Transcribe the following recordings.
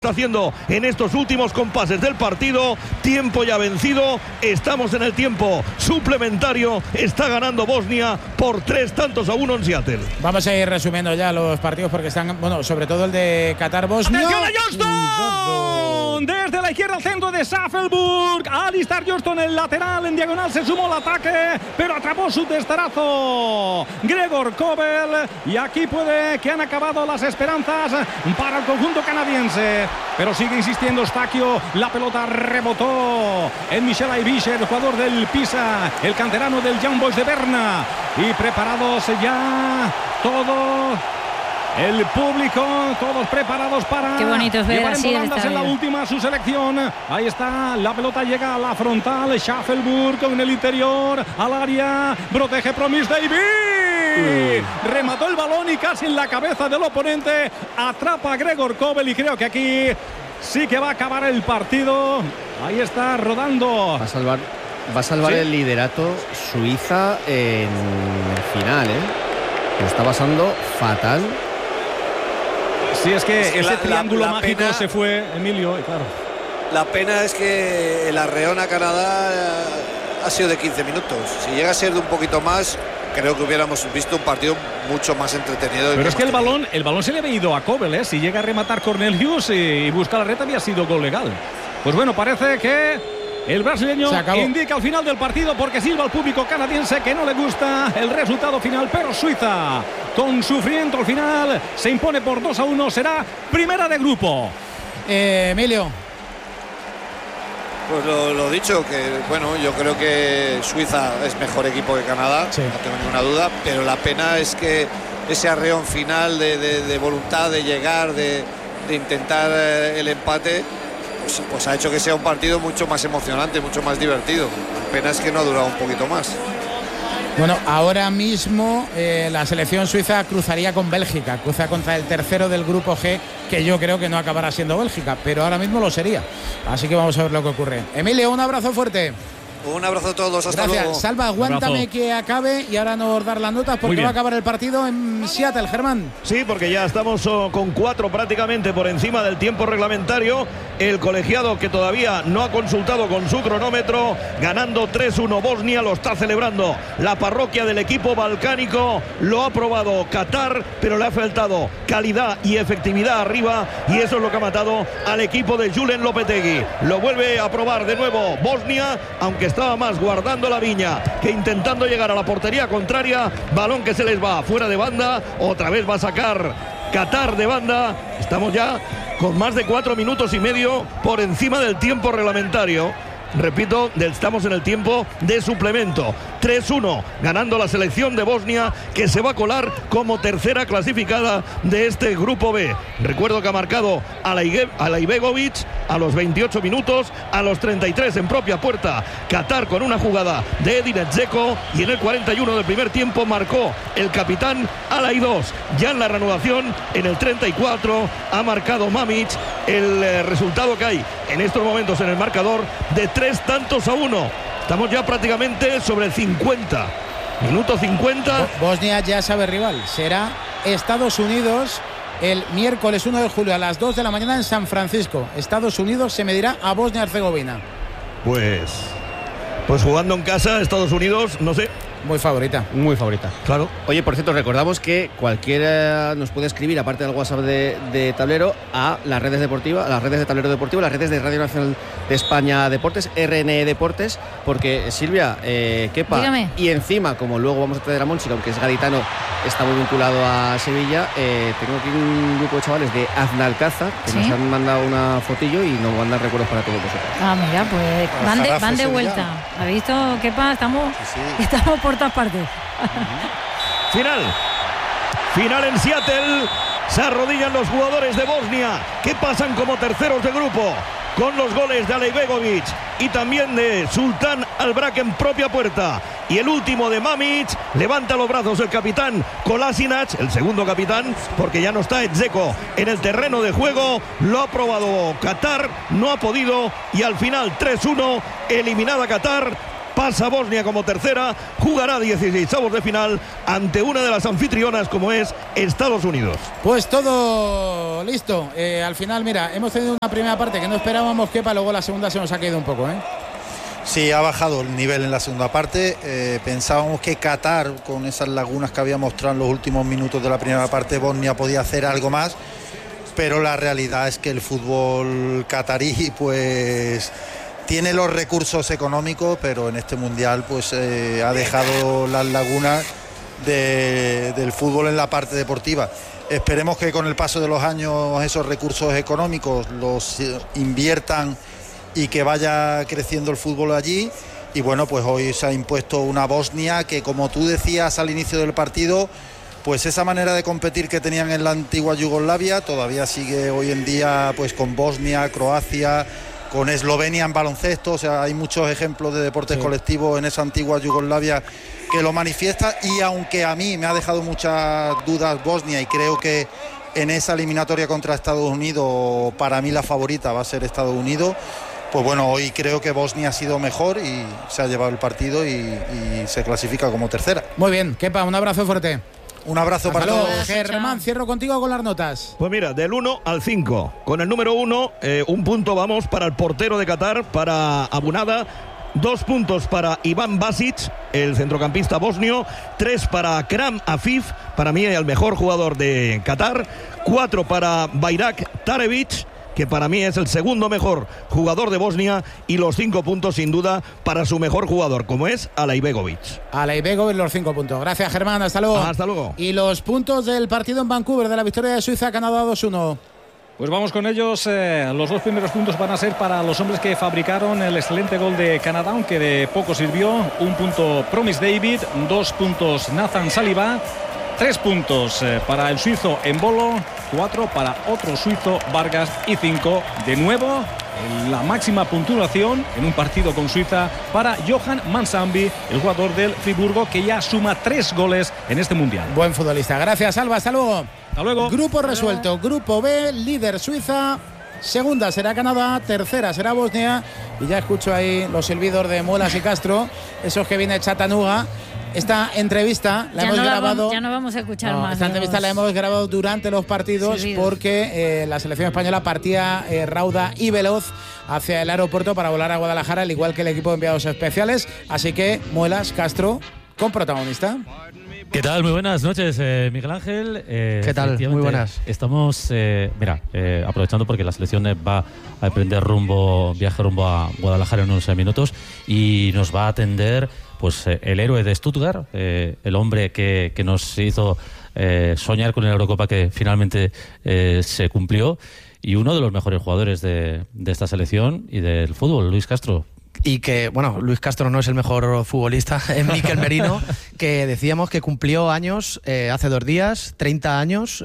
está haciendo en estos últimos compases del partido. Tiempo ya vencido, estamos en el tiempo suplementario, está ganando Bosnia por 3-1 en Seattle. Vamos a ir resumiendo ya los partidos porque están, bueno, sobre todo el de Qatar-Bosnia. ¡Atención a Johnston! Desde la izquierda al centro de Saffelburg, Alistair Johnston, el lateral en diagonal, se sumó al ataque, pero atrapó su testarazo Gregor Kobel, y aquí puede que han acabado las esperanzas para el conjunto canadiense, pero sigue insistiendo Eustaquio, la pelota rebotó en Michel Aybisch, el jugador del Pisa, el canterano del Young Boys de Berna, y preparados ya todo el público, todos preparados para llevar en volandas en la última su selección. Ahí está, la pelota llega a la frontal, Schaffenburg con el interior al área, protege Promise David, remató el balón y casi en la cabeza del oponente atrapa a Gregor Kobel, y creo que aquí sí que va a acabar el partido. Ahí está rodando. Va a salvar el liderato Suiza en el final, Lo está pasando fatal. Sí, es que ese triángulo mágico pena, se fue, Emilio, claro. La pena es que el arreón a Canadá ha sido de 15 minutos. Si llega a ser de un poquito más, creo que hubiéramos visto un partido mucho más entretenido. Pero es que el balón se le había ido a Kobel, Si llega a rematar Cornelius y busca la red, había sido gol legal. Pues bueno, parece que el brasileño indica al final del partido, porque silba al público canadiense que no le gusta el resultado final, pero Suiza, con sufrimiento al final, se impone por 2-1, será primera de grupo. Emilio. Pues lo dicho, que bueno, yo creo que Suiza es mejor equipo que Canadá, no tengo ninguna duda, pero la pena es que ese arreón final de voluntad de llegar, de intentar el empate, pues ha hecho que sea un partido mucho más emocionante, mucho más divertido. La pena es que no ha durado un poquito más. Bueno, ahora mismo la selección suiza cruzaría con Bélgica, cruza contra el tercero del grupo G, que yo creo que no acabará siendo Bélgica, pero ahora mismo lo sería. Así que vamos a ver lo que ocurre. Emilio, un abrazo fuerte. Un abrazo a todos, hasta luego. Gracias. Salva, aguántame que acabe y ahora nos dar las notas porque va a acabar el partido en Seattle, Germán. Sí, porque ya estamos con 4 prácticamente por encima del tiempo reglamentario. El colegiado, que todavía no ha consultado con su cronómetro, ganando 3-1 Bosnia, lo está celebrando la parroquia del equipo balcánico. Lo ha aprobado Qatar, pero le ha faltado calidad y efectividad arriba, y eso es lo que ha matado al equipo de Julen Lopetegui. Lo vuelve a probar de nuevo Bosnia, aunque estaba más guardando la viña que intentando llegar a la portería contraria. Balón que se les va fuera de banda, otra vez va a sacar Qatar de banda. Estamos ya con más de 4 minutos y medio por encima del tiempo reglamentario. Repito, estamos en el tiempo de suplemento. 3-1 ganando la selección de Bosnia, que se va a colar como tercera clasificada de este grupo B. Recuerdo que ha marcado Alaibegovic a los 28 minutos, a los 33 en propia puerta Qatar con una jugada de Edin Dzeko, y en el 41 del primer tiempo marcó el capitán Alai 2. Ya en la reanudación, en el 34, ha marcado Mamic. El resultado que hay en estos momentos en el marcador de 3-1. Estamos ya prácticamente sobre el 50. Minuto 50. Bosnia ya sabe rival. Será Estados Unidos el miércoles 1 de julio a las 2 de la mañana en San Francisco. Estados Unidos se medirá a Bosnia-Herzegovina. Pues jugando en casa, Estados Unidos, no sé. Muy favorita. Muy favorita. Claro. Oye, por cierto, recordamos que cualquiera nos puede escribir, aparte del WhatsApp de Tablero, a las redes deportivas, a las redes de Tablero Deportivo, las redes de Radio Nacional de España Deportes, RNE Deportes, porque Silvia, Kepa, dígame. Y encima, como luego vamos a traer a Monchi, aunque es gaditano, está muy vinculado a Sevilla, tengo aquí un grupo de chavales de Aznalcázar que nos han mandado una fotillo y nos mandan recuerdos para todos vosotros. Ah, mira, pues van de vuelta. ¿Ha visto, Kepa? Estamos por todas partes. Final en Seattle. Se arrodillan los jugadores de Bosnia, que pasan como terceros de grupo, con los goles de Alaibegovic y también de Sultan Albrak en propia puerta. Y el último de Mamic. Levanta los brazos el capitán Kolasinac, el segundo capitán, porque ya no está Dzeko en el terreno de juego. Lo ha probado Qatar, no ha podido, y al final 3-1, eliminada Qatar. pasa Bosnia como tercera, jugará 16avos de final ante una de las anfitrionas como es Estados Unidos. Pues todo listo. Al final, mira, hemos tenido una primera parte que no esperábamos, Kepa, luego la segunda se nos ha caído un poco, ¿eh? Sí, ha bajado el nivel en la segunda parte. Pensábamos que Qatar, con esas lagunas que había mostrado en los últimos minutos de la primera parte, Bosnia podía hacer algo más, pero la realidad es que el fútbol qatarí pues tiene los recursos económicos, pero en este mundial pues ha dejado las lagunas del fútbol en la parte deportiva. Esperemos que con el paso de los años esos recursos económicos los inviertan y que vaya creciendo el fútbol allí. Y bueno, pues hoy se ha impuesto una Bosnia que, como tú decías al inicio del partido, pues esa manera de competir que tenían en la antigua Yugoslavia todavía sigue hoy en día, pues con Bosnia, Croacia, con Eslovenia en baloncesto. O sea, hay muchos ejemplos de deportes colectivos en esa antigua Yugoslavia que lo manifiesta. Y aunque a mí me ha dejado muchas dudas Bosnia, y creo que en esa eliminatoria contra Estados Unidos para mí la favorita va a ser Estados Unidos, pues bueno, hoy creo que Bosnia ha sido mejor y se ha llevado el partido y se clasifica como tercera. Muy bien, Kepa, un abrazo fuerte. Un abrazo para todos. Germán, cierro contigo con las notas. Pues mira, del 1 al 5. Con el número 1, un punto vamos para el portero de Qatar, para Abunada. 2 puntos para Iván Basic, el centrocampista bosnio. 3 para Akram Afif, para mí el mejor jugador de Qatar. 4 para Bayrak Tarevic, que para mí es el segundo mejor jugador de Bosnia, y los 5 puntos sin duda para su mejor jugador, como es Alaibegovic. Alaibegovic, los 5 puntos. Gracias, Germán, hasta luego. Hasta luego. Y los puntos del partido en Vancouver, de la victoria de Suiza, Canadá 2-1. Pues vamos con ellos. Los 2 primeros puntos van a ser para los hombres que fabricaron el excelente gol de Canadá, aunque de poco sirvió. 1 punto Promise David, 2 puntos Nathan Saliba, 3 puntos para el suizo Embolo, 4 para otro suizo Vargas y 5 de nuevo la máxima puntuación en un partido con Suiza para Johan Mansambi, el jugador del Friburgo, que ya suma 3 goles en este mundial. Buen futbolista. Gracias, Alba. Hasta luego. Hasta luego. Grupo resuelto. Grupo B, líder Suiza. Segunda será Canadá, tercera será Bosnia. Y ya escucho ahí los silbidos de Muelas y Castro, esos que viene Chattanooga. Esta entrevista la hemos grabado. Ya no vamos a escuchar más. Esta entrevista la hemos grabado durante los partidos, porque la selección española partía rauda y veloz hacia el aeropuerto para volar a Guadalajara, al igual que el equipo de enviados especiales. Así que Muelas, Castro, con protagonista. ¿Qué tal? Muy buenas noches, Miguel Ángel. ¿Qué tal? Muy buenas. Estamos, aprovechando porque la selección va a emprender viaje rumbo a Guadalajara en unos minutos, y nos va a atender pues el héroe de Stuttgart, el hombre que nos hizo soñar con la Eurocopa, que finalmente se cumplió, y uno de los mejores jugadores de esta selección y del fútbol, Luis Castro. Y que, bueno, Luis Castro no es el mejor futbolista, es Mikel Merino, que decíamos que cumplió años hace 2 días, 30 años,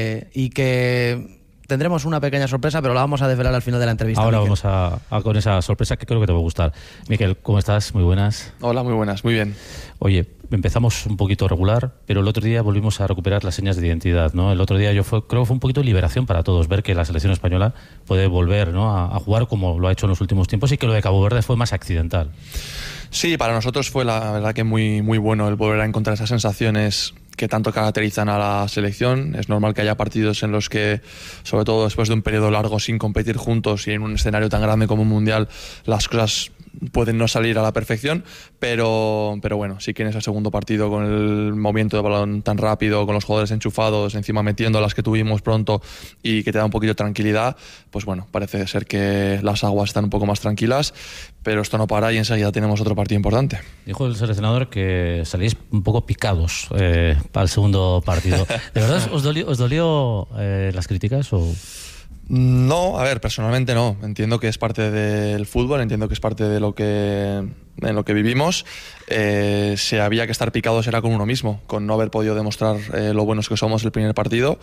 y que tendremos una pequeña sorpresa, pero la vamos a desvelar al final de la entrevista. Ahora Mikel. vamos a con esa sorpresa que creo que te va a gustar. Mikel, ¿cómo estás? Muy buenas. Hola, muy buenas, muy bien. Oye, empezamos un poquito regular, pero el otro día volvimos a recuperar las señas de identidad, ¿no? El otro día creo que fue un poquito de liberación para todos, ver que la selección española puede volver, ¿no?, a jugar como lo ha hecho en los últimos tiempos, y que lo de Cabo Verde fue más accidental. Sí, para nosotros fue la verdad que muy, muy bueno el volver a encontrar esas sensaciones que tanto caracterizan a la selección. Es normal que haya partidos en los que, sobre todo después de un periodo largo sin competir juntos y en un escenario tan grande como un mundial, las cosas pueden no salir a la perfección, pero bueno, sí que en ese segundo partido, con el movimiento de balón tan rápido, con los jugadores enchufados, encima metiendo las que tuvimos pronto y que te da un poquito de tranquilidad, pues bueno, parece ser que las aguas están un poco más tranquilas, pero esto no para y enseguida tenemos otro partido importante. Dijo el seleccionador que salís un poco picados para el segundo partido. ¿De verdad os dolió las críticas o...? No, a ver, personalmente no. Entiendo que es parte del fútbol, entiendo que es parte de lo que vivimos. Si había que estar picados era con uno mismo, con no haber podido demostrar lo buenos que somos el primer partido,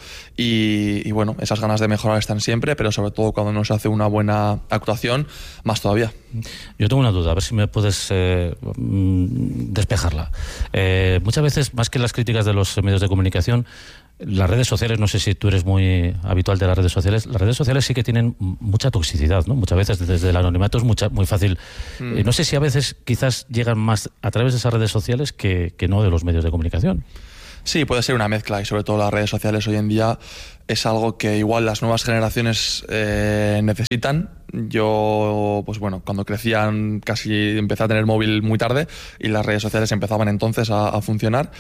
y bueno, esas ganas de mejorar están siempre, pero sobre todo cuando no se hace una buena actuación, más todavía. Yo tengo una duda, a ver si me puedes despejarla. Muchas veces, más que las críticas de los medios de comunicación, las redes sociales, no sé si tú eres muy habitual de las redes sociales, las redes sociales sí que tienen mucha toxicidad, ¿no? Muchas veces desde el anonimato es muy fácil. No sé si a veces quizás llegan más a través de esas redes sociales que no de los medios de comunicación. Sí, puede ser una mezcla, y sobre todo las redes sociales hoy en día es algo que igual las nuevas generaciones necesitan. Yo, pues bueno, cuando crecían casi empecé a tener móvil muy tarde y las redes sociales empezaban entonces a funcionar,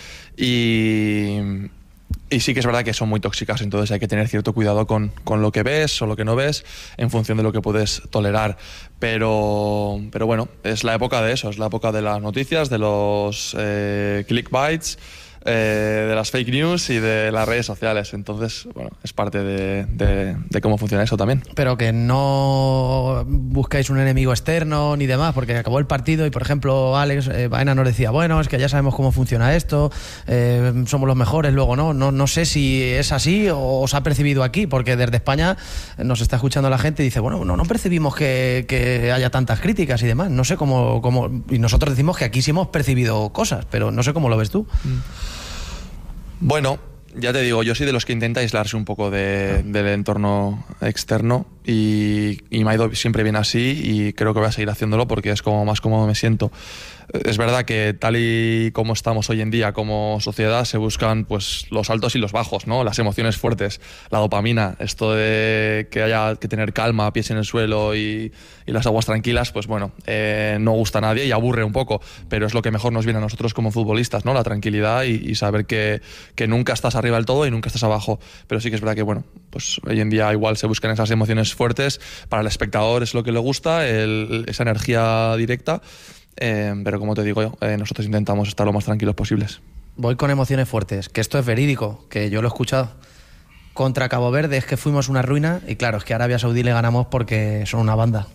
y sí que es verdad que son muy tóxicas, entonces hay que tener cierto cuidado con lo que ves o lo que no ves en función de lo que puedes tolerar. Pero bueno, es la época de eso, es la época de las noticias, de los clickbaits, de las fake news y de las redes sociales. Entonces, bueno, es parte de cómo funciona eso también. Pero que no buscáis un enemigo externo ni demás, porque acabó el partido y, por ejemplo, Alex Baena nos decía, bueno, es que ya sabemos cómo funciona esto, somos los mejores, luego no sé si es así o os ha percibido aquí, porque desde España nos está escuchando la gente y dice, bueno, no percibimos que haya tantas críticas y demás, no sé cómo, y nosotros decimos que aquí sí hemos percibido cosas, pero no sé cómo lo ves tú. Bueno, ya te digo, yo soy de los que intenta aislarse un poco del entorno externo y me ha ido siempre bien así y creo que voy a seguir haciéndolo porque es como más cómodo me siento. Es verdad que tal y como estamos hoy en día como sociedad se buscan pues los altos y los bajos, ¿no? Las emociones fuertes, la dopamina, esto de que haya que tener calma, pies en el suelo y las aguas tranquilas, pues bueno, no gusta a nadie y aburre un poco, pero es lo que mejor nos viene a nosotros como futbolistas, ¿no? La tranquilidad y saber que nunca estás arriba del todo y nunca estás abajo, pero sí que es verdad que bueno, pues hoy en día igual se buscan esas emociones fuertes, para el espectador es lo que le gusta, esa energía directa. Pero como te digo, nosotros intentamos estar lo más tranquilos posibles. Voy con emociones fuertes, que esto es verídico, que yo lo he escuchado. Contra Cabo Verde es que fuimos una ruina y claro, es que a Arabia Saudí le ganamos porque son una banda.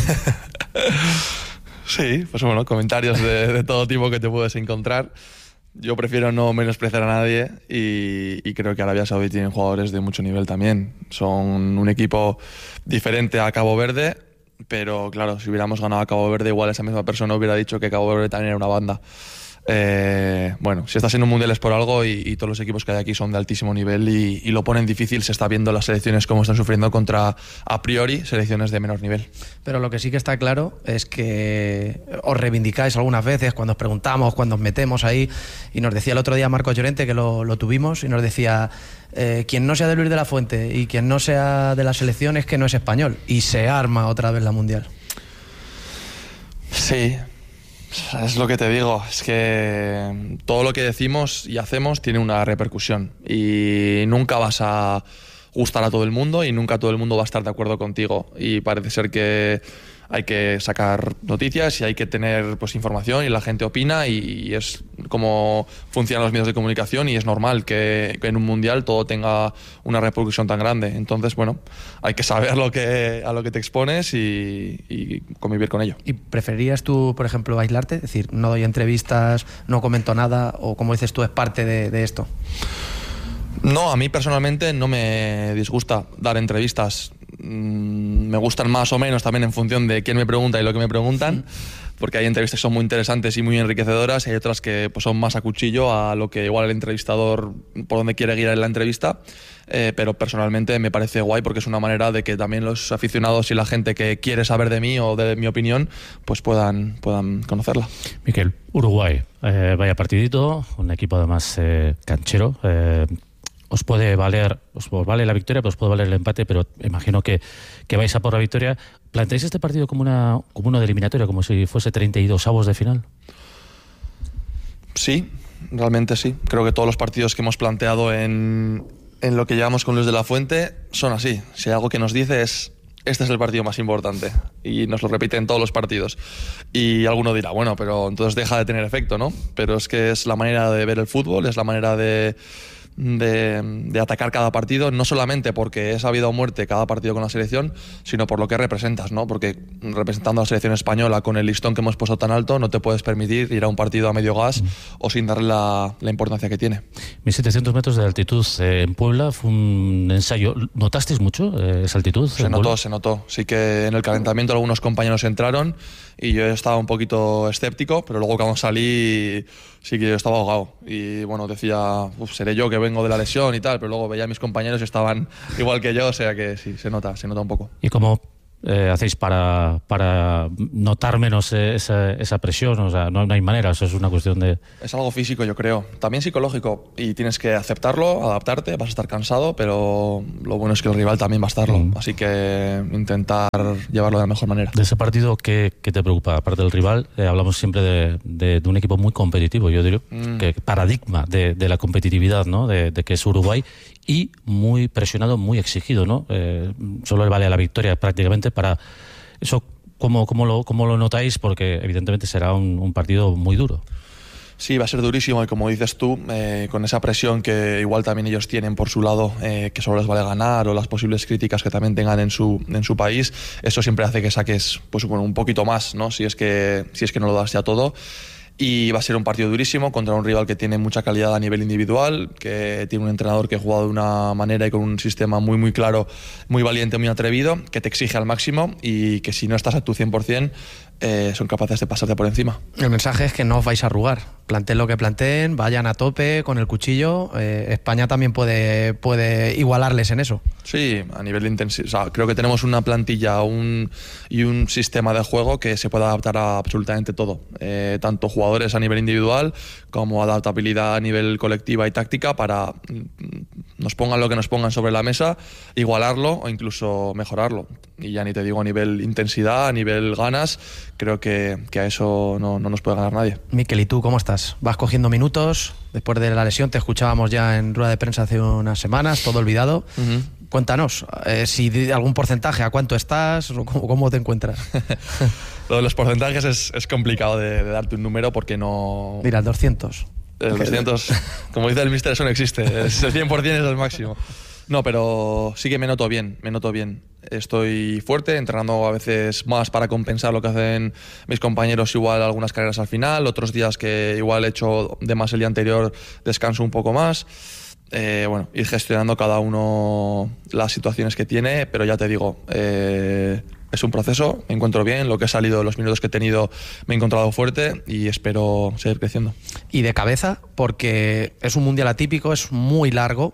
Sí, pues bueno, comentarios de todo tipo que te puedes encontrar. Yo prefiero no menospreciar a nadie y creo que Arabia Saudí tiene jugadores de mucho nivel también. Son un equipo diferente a Cabo Verde, pero claro, si hubiéramos ganado a Cabo Verde, igual esa misma persona hubiera dicho que Cabo Verde también era una banda. Bueno, si estás en un mundial es por algo y todos los equipos que hay aquí son de altísimo nivel y lo ponen difícil. Se está viendo las selecciones cómo están sufriendo contra, a priori, selecciones de menor nivel. Pero lo que sí que está claro es que os reivindicáis algunas veces cuando os preguntamos, cuando os metemos ahí, y nos decía el otro día Marcos Llorente, que lo tuvimos, y nos decía, quien no sea de Luis de la Fuente y quien no sea de la selección es que no es español, y se arma otra vez la mundial. Sí, es lo que te digo, es que todo lo que decimos y hacemos tiene una repercusión y nunca vas a gustar a todo el mundo y nunca todo el mundo va a estar de acuerdo contigo, y parece ser que hay que sacar noticias y hay que tener pues información y la gente opina y es como funcionan los medios de comunicación y es normal que en un mundial todo tenga una repercusión tan grande. Entonces, bueno, hay que saber a lo que te expones y convivir con ello. ¿Y preferirías tú, por ejemplo, aislarte? Es decir, no doy entrevistas, no comento nada, o como dices tú, es parte de esto. No, a mí personalmente no me disgusta dar entrevistas. Me gustan más o menos también en función de quién me pregunta y lo que me preguntan, porque hay entrevistas que son muy interesantes y muy enriquecedoras y hay otras que pues, son más a cuchillo a lo que igual el entrevistador por donde quiere guiar en la entrevista, pero personalmente me parece guay porque es una manera de que también los aficionados y la gente que quiere saber de mí o de mi opinión pues puedan conocerla. Miquel, Uruguay, vaya partidito, un equipo además canchero. Os vale la victoria, pero os puede valer el empate, pero imagino que vais a por la victoria. ¿Planteáis este partido como uno de eliminatoria, como si fuese 32avos de final? Sí, realmente sí. Creo que todos los partidos que hemos planteado en lo que llevamos con Luis de la Fuente son así. Si hay algo que nos dice es: este es el partido más importante, y nos lo repite en todos los partidos. Y alguno dirá, bueno, pero entonces deja de tener efecto, ¿no? Pero es que es la manera de ver el fútbol, es la manera de atacar cada partido, no solamente porque es a vida o muerte cada partido con la selección, sino por lo que representas, ¿no? Porque representando a la selección española con el listón que hemos puesto tan alto, no te puedes permitir ir a un partido a medio gas o sin darle la importancia que tiene. 1.700 metros de altitud en Puebla, fue un ensayo. ¿Notasteis mucho esa altitud? Se notó. Sí que en el calentamiento algunos compañeros entraron y yo estaba un poquito escéptico, pero luego cuando salí sí que yo estaba ahogado y bueno, decía, seré yo que vengo de la lesión y tal, pero luego veía a mis compañeros y estaban igual que yo, o sea que sí, se nota un poco. ¿Y cómo hacéis para notar menos esa presión? O sea, no hay manera, eso es una cuestión de... Es algo físico, yo creo, también psicológico, y tienes que aceptarlo, adaptarte, vas a estar cansado, pero lo bueno es que el rival también va a estarlo, así que intentar llevarlo de la mejor manera. De ese partido, ¿qué te preocupa? Aparte del rival, hablamos siempre de un equipo muy competitivo, yo diría, que paradigma de la competitividad, ¿no? De que es Uruguay, y muy presionado, muy exigido, ¿no? Solo le vale a la victoria prácticamente para eso. ¿Cómo lo notáis? Porque evidentemente será un partido muy duro. Sí, va a ser durísimo, y como dices tú, con esa presión que igual también ellos tienen por su lado, que solo les vale ganar, o las posibles críticas que también tengan en su país, eso siempre hace que saques pues, bueno, un poquito más, ¿no? Si es que no lo das ya todo. Y va a ser un partido durísimo contra un rival que tiene mucha calidad a nivel individual, que tiene un entrenador que ha jugado de una manera y con un sistema muy, muy claro, muy valiente, muy atrevido, que te exige al máximo y que si no estás a tu 100%, son capaces de pasarte por encima. El mensaje es que no os vais a arrugar. Planteen lo que planteen, vayan a tope con el cuchillo. España también puede igualarles en eso. Sí, a nivel de intensidad. O sea, creo que tenemos una plantilla y un sistema de juego que se puede adaptar a absolutamente todo. Tanto jugadores a nivel individual como adaptabilidad a nivel colectiva y táctica para nos pongan lo que nos pongan sobre la mesa, igualarlo o incluso mejorarlo. Y ya ni te digo a nivel intensidad, a nivel ganas, creo que a eso no nos puede ganar nadie. Mikel, ¿y tú cómo estás? ¿Vas cogiendo minutos? Después de la lesión te escuchábamos ya en rueda de prensa hace unas semanas, todo olvidado. Cuéntanos, si algún porcentaje, ¿a cuánto estás? ¿Cómo te encuentras? Lo de los porcentajes es complicado de darte un número porque no... Mira, 200. El 200, como dice el míster, eso no existe. El 100% es el máximo. No, pero sí que me noto bien. Estoy fuerte, entrenando a veces más para compensar lo que hacen mis compañeros, igual algunas carreras al final, otros días que igual he hecho de más el día anterior, descanso un poco más. Bueno, ir gestionando cada uno las situaciones que tiene, pero ya te digo, es un proceso, me encuentro bien, lo que he salido, los minutos que he tenido, me he encontrado fuerte y espero seguir creciendo. Y de cabeza, porque es un mundial atípico, es muy largo.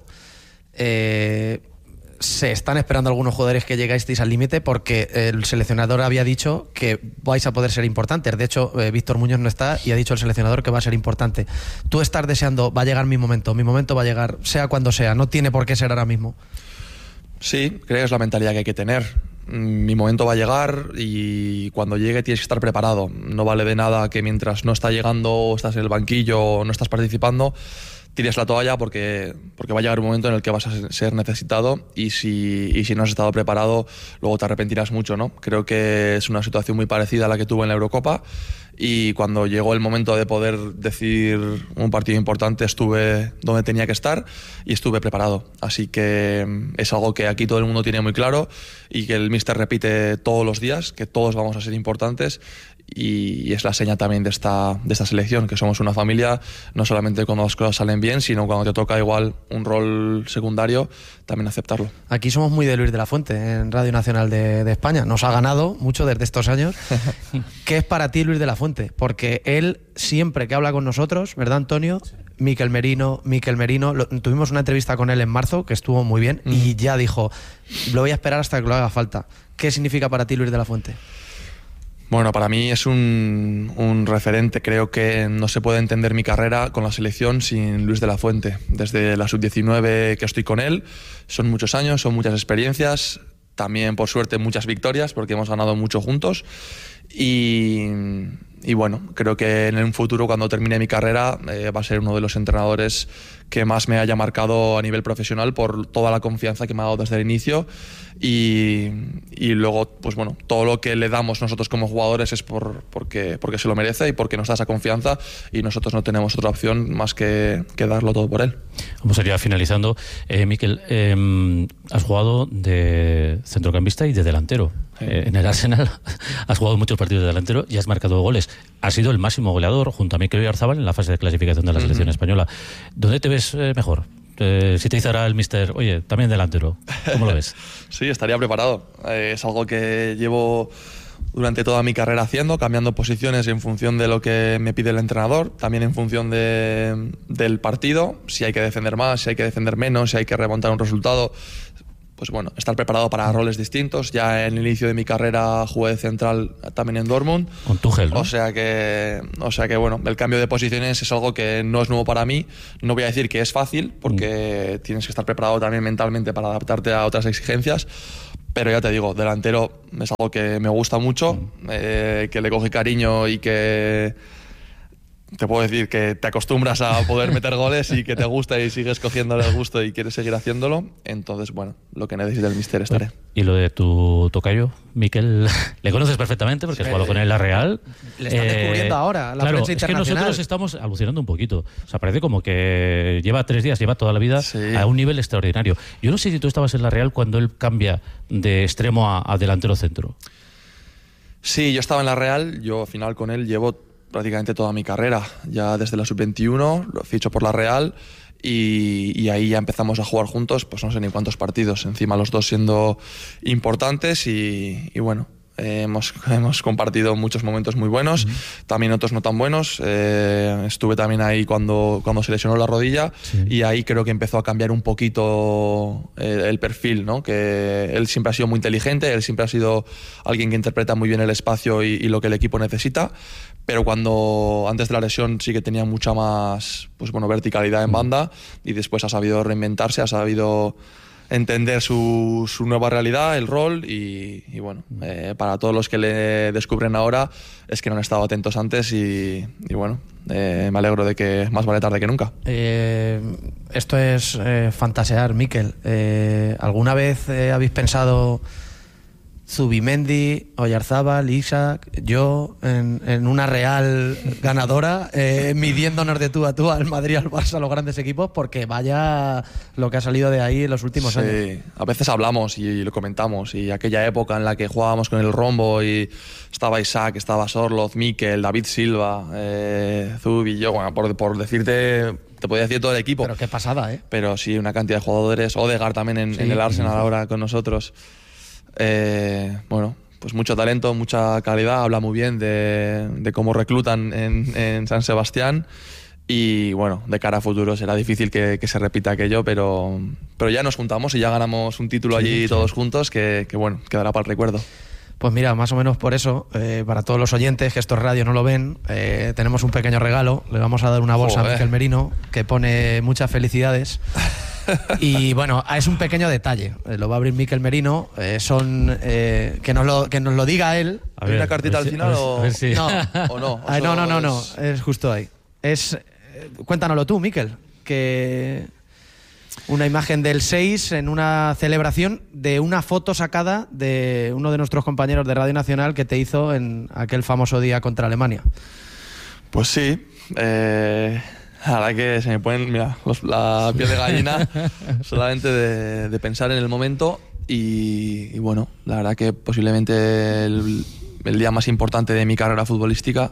Se están esperando algunos jugadores que llegáis al límite, porque el seleccionador había dicho que vais a poder ser importantes. De hecho, Víctor Muñoz no está y ha dicho el seleccionador que va a ser importante. Tú estás deseando, va a llegar mi momento va a llegar, sea cuando sea, no tiene por qué ser ahora mismo. Sí, creo que es la mentalidad que hay que tener. Mi momento va a llegar y cuando llegue tienes que estar preparado. No vale de nada que mientras no está llegando o estás en el banquillo o no estás participando, tires la toalla porque va a llegar un momento en el que vas a ser necesitado y si no has estado preparado, luego te arrepentirás mucho, ¿no? Creo que es una situación muy parecida a la que tuve en la Eurocopa y cuando llegó el momento de poder decidir un partido importante estuve donde tenía que estar y estuve preparado. Así que es algo que aquí todo el mundo tiene muy claro y que el míster repite todos los días, que todos vamos a ser importantes. Y es la seña también de esta selección, que somos una familia, no solamente cuando las cosas salen bien, sino cuando te toca igual un rol secundario, también aceptarlo. Aquí somos muy de Luis de la Fuente, en Radio Nacional de España. Nos ha ganado mucho desde estos años. ¿Qué es para ti Luis de la Fuente? Porque él siempre que habla con nosotros, ¿verdad, Antonio? Sí. Mikel Merino, tuvimos una entrevista con él en marzo que estuvo muy bien y ya dijo, lo voy a esperar hasta que lo haga falta. ¿Qué significa para ti Luis de la Fuente? Bueno, para mí es un referente. Creo que no se puede entender mi carrera con la selección sin Luis de la Fuente. Desde la sub-19 que estoy con él, son muchos años, son muchas experiencias, también por suerte muchas victorias porque hemos ganado mucho juntos y bueno, creo que en un futuro cuando termine mi carrera va a ser uno de los entrenadores que más me haya marcado a nivel profesional por toda la confianza que me ha dado desde el inicio y luego pues bueno, todo lo que le damos nosotros como jugadores es porque se lo merece y porque nos da esa confianza y nosotros no tenemos otra opción más que darlo todo por él. Vamos a ir finalizando. Mikel, has jugado de centrocampista y de delantero. En el Arsenal has jugado muchos partidos de delantero y has marcado goles. Has sido el máximo goleador junto a Mikel Oyarzabal en la fase de clasificación de la selección española. ¿Dónde te ves mejor? Si te hiciera el míster, oye, también delantero, ¿cómo lo ves? Sí, estaría preparado. Es algo que llevo durante toda mi carrera haciendo, cambiando posiciones en función de lo que me pide el entrenador, también en función del partido, si hay que defender más, si hay que defender menos, si hay que remontar un resultado. Pues bueno, estar preparado para roles distintos. Ya en el inicio de mi carrera jugué de central también en Dortmund. Con Tuchel, ¿no? O sea que bueno, el cambio de posiciones es algo que no es nuevo para mí. No voy a decir que es fácil, porque tienes que estar preparado también mentalmente para adaptarte a otras exigencias. Pero ya te digo, delantero es algo que me gusta mucho, que le cogí cariño y que te puedo decir que te acostumbras a poder meter goles y que te gusta y sigues cogiéndole el gusto y quieres seguir haciéndolo. Entonces, bueno, lo que necesite el míster estaré. Y lo de tu tocayo, Mikel, le conoces perfectamente porque has jugado con él en la Real. Le están descubriendo ahora la prensa internacional. Es que nosotros estamos alucinando un poquito. O sea, parece como que lleva 3 días, lleva toda la vida a un nivel extraordinario. Yo no sé si tú estabas en la Real cuando él cambia de extremo a delantero centro. Sí, yo estaba en la Real. Yo al final con él llevo prácticamente toda mi carrera, ya desde la sub-21, lo ficho por la Real y ahí ya empezamos a jugar juntos, pues no sé ni cuántos partidos, encima los dos siendo importantes y bueno, hemos compartido muchos momentos muy buenos, también otros no tan buenos. Estuve también ahí cuando se lesionó la rodilla y ahí creo que empezó a cambiar un poquito el perfil, ¿no? Que él siempre ha sido muy inteligente, él siempre ha sido alguien que interpreta muy bien el espacio y lo que el equipo necesita, pero antes de la lesión sí que tenía mucha más verticalidad en banda y después ha sabido reinventarse, ha sabido entender su nueva realidad, el rol y bueno, para todos los que le descubren ahora es que no han estado atentos antes y bueno, me alegro de que más vale tarde que nunca. Esto es fantasear, Mikel. ¿Alguna vez habéis pensado Zubimendi, Oyarzábal, Isaac, yo en una Real ganadora, midiéndonos de tú a tú al Madrid, al Barça, a los grandes equipos, porque vaya lo que ha salido de ahí en los últimos años? Sí, a veces hablamos y lo comentamos, y aquella época en la que jugábamos con el rombo y estaba Isaac, estaba Sorloz, Mikel, David Silva, Zubi, yo, bueno, por decirte, te podía decir todo el equipo. Pero qué pasada, ¿eh? Pero sí, una cantidad de jugadores, Odegaard también en el Arsenal ahora con nosotros. Bueno, pues mucho talento, mucha calidad, habla muy bien de cómo reclutan en San Sebastián y bueno, de cara a futuro será difícil que se repita aquello, pero ya nos juntamos y ya ganamos un título allí todos juntos que bueno, quedará para el recuerdo. Pues mira, más o menos por eso, para todos los oyentes que estos radios no lo ven, tenemos un pequeño regalo, le vamos a dar una bolsa a Mikel Merino que pone muchas felicidades. Y bueno, es un pequeño detalle, lo va a abrir Mikel Merino, que nos lo diga él. ¿Hay una cartita al final o no? No, es justo ahí. Cuéntanoslo tú, Mikel, que una imagen del 6 en una celebración de una foto sacada de uno de nuestros compañeros de Radio Nacional que te hizo en aquel famoso día contra Alemania. Pues sí, la verdad que se me ponen la piel de gallina solamente de pensar en el momento y bueno, la verdad que posiblemente el día más importante de mi carrera futbolística,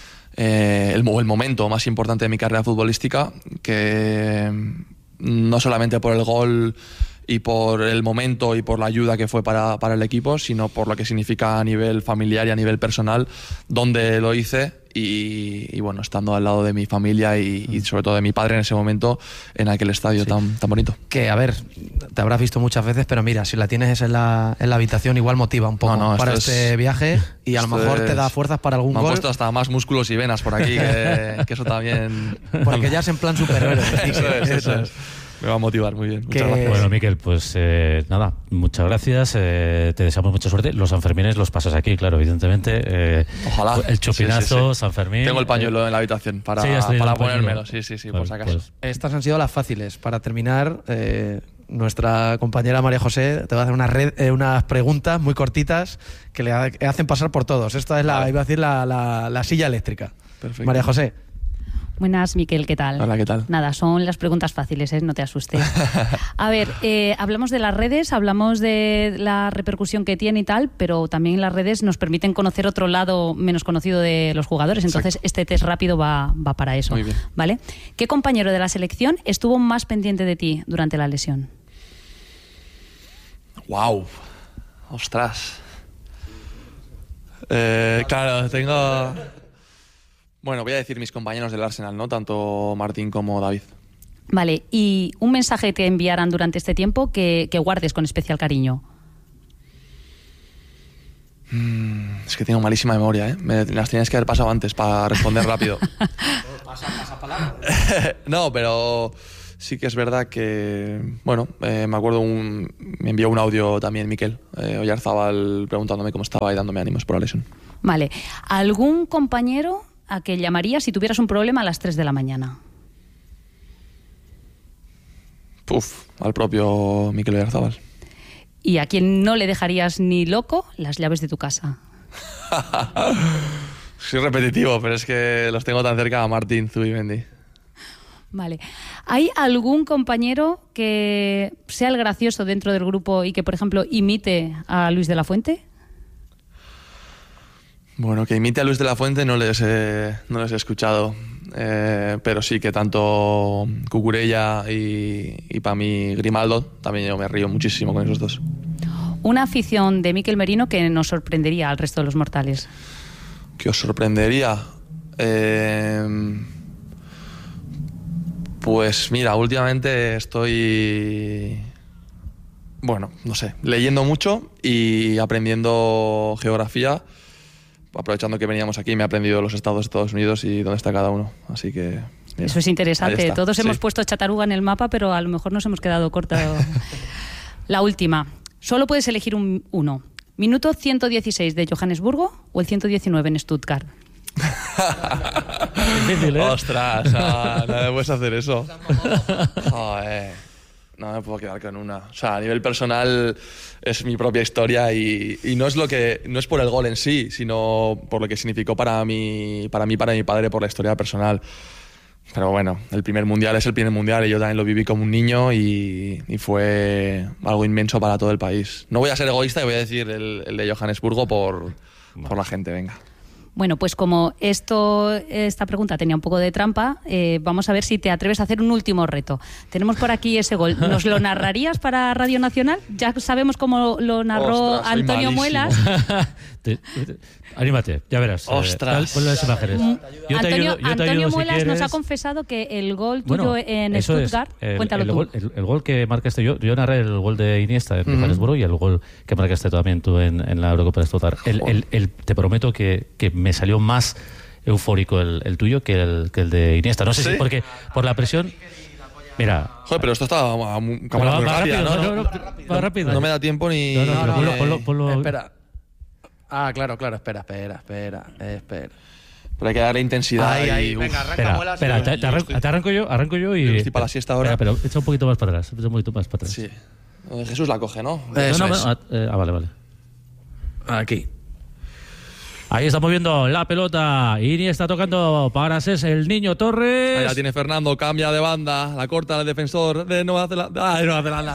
el momento más importante de mi carrera futbolística, que no solamente por el gol y por el momento y por la ayuda que fue para el equipo, sino por lo que significa a nivel familiar y a nivel personal, donde lo hice y bueno, estando al lado de mi familia y sobre todo de mi padre en ese momento en aquel estadio tan bonito. Que a ver, te habrás visto muchas veces, pero mira, si la tienes en la habitación igual motiva un poco para este viaje y a lo mejor te da fuerzas para algún gol. Me han puesto hasta más músculos y venas por aquí, que eso también... Porque ya es en plan superhéroe. Eso es. Me va a motivar muy bien. Muchas gracias. Bueno, Mikel, pues nada, muchas gracias. Te deseamos mucha suerte. Los Sanfermines los pasas aquí, claro, evidentemente. Ojalá. El chupinazo, sí. San Fermín. Tengo el pañuelo en la habitación para ponérmelo. Sí, vale, por si acaso. Pues estas han sido las fáciles. Para terminar, nuestra compañera María José te va a hacer unas preguntas muy cortitas que le hacen pasar por todos. Esta es iba a decir la silla eléctrica. Perfecto. María José. Buenas, Mikel, ¿qué tal? Hola, ¿qué tal? Nada, son las preguntas fáciles, no te asustes. A ver, hablamos de las redes, hablamos de la repercusión que tiene y tal, pero también las redes nos permiten conocer otro lado menos conocido de los jugadores, entonces este test rápido va para eso. Muy bien. ¿Vale? ¿Qué compañero de la selección estuvo más pendiente de ti durante la lesión? ¡Wow! ¡Ostras! Claro, tengo... Bueno, voy a decir mis compañeros del Arsenal, ¿no? Tanto Martín como David. Vale, y un mensaje que te enviaran durante este tiempo que guardes con especial cariño. Es que tengo malísima memoria, ¿eh? Las tienes que haber pasado antes para responder rápido. ¿Pasa palabra? No, pero sí que es verdad que... Bueno, me acuerdo me envió un audio también Mikel Oyarzábal preguntándome cómo estaba y dándome ánimos por la lesión. Vale, ¿algún compañero a que llamarías si tuvieras un problema a las 3 de la mañana? Al propio Mikel Oyarzábal. ¿Y a quien no le dejarías ni loco las llaves de tu casa? Soy repetitivo, pero es que los tengo tan cerca a Martín Zubimendi. Vale. ¿Hay algún compañero que sea el gracioso dentro del grupo y que, por ejemplo, imite a Luis de la Fuente? Bueno, que imite a Luis de la Fuente no les he escuchado, pero sí que tanto Cucurella y para mí Grimaldo, también yo me río muchísimo con esos dos. Una afición de Mikel Merino que nos sorprendería al resto de los mortales. ¿Qué os sorprendería? Pues mira, últimamente estoy... Bueno, no sé, leyendo mucho y aprendiendo geografía. Aprovechando que veníamos aquí, me he aprendido los estados de Estados Unidos y dónde está cada uno. Así que... Mira, eso es interesante. Todos hemos sí. puesto Chataruga en el mapa, pero a lo mejor nos hemos quedado cortos. La última. Solo puedes elegir uno. ¿Minuto 116 de Johannesburgo o el 119 en Stuttgart? Difícil, ¿eh? ¡Ostras! No me puedes hacer eso. Joder. No me puedo quedar con una. O sea, a nivel personal es mi propia historia y no es por el gol en sí, sino por lo que significó para mi padre, por la historia personal. Pero bueno, el primer mundial es el primer mundial y yo también lo viví como un niño y fue algo inmenso para todo el país. No voy a ser egoísta y voy a decir el de Johannesburgo por la gente, venga. Bueno, pues como esta pregunta tenía un poco de trampa, vamos a ver si te atreves a hacer un último reto. Tenemos por aquí ese gol. ¿Nos lo narrarías para Radio Nacional? Ya sabemos cómo lo narró Antonio Muelas. Anímate, ya verás. Ostras. Ponle las imágenes. Antonio Muelas si nos ha confesado que el gol tuyo en Stuttgart, cuéntalo tú. El gol que marcaste yo narré el gol de Iniesta en Johannesburgo y el gol que marcaste también tú en la Eurocopa de Stuttgart. Te prometo que me salió más eufórico el tuyo que el de Iniesta. No sé si porque por la presión... Mira... Joder, pero esto está muy rápido, ¿no? Va rápido. No me da tiempo ni... No, ponlo... Espera. Ah, claro, espera. Pero hay que darle intensidad. Ahí, venga, arranca Muelas. Espera, te arranco yo y... Estoy para la siesta ahora. Pero echa un poquito más para atrás. Sí. Jesús la coge, ¿no? Vale. Aquí. Ahí está moviendo la pelota. Iniesta tocando para Ses, el niño Torres. Ahí la tiene Fernando, cambia de banda, la corta el defensor de Nueva Zelanda. ¡Ay, Nueva Zelanda!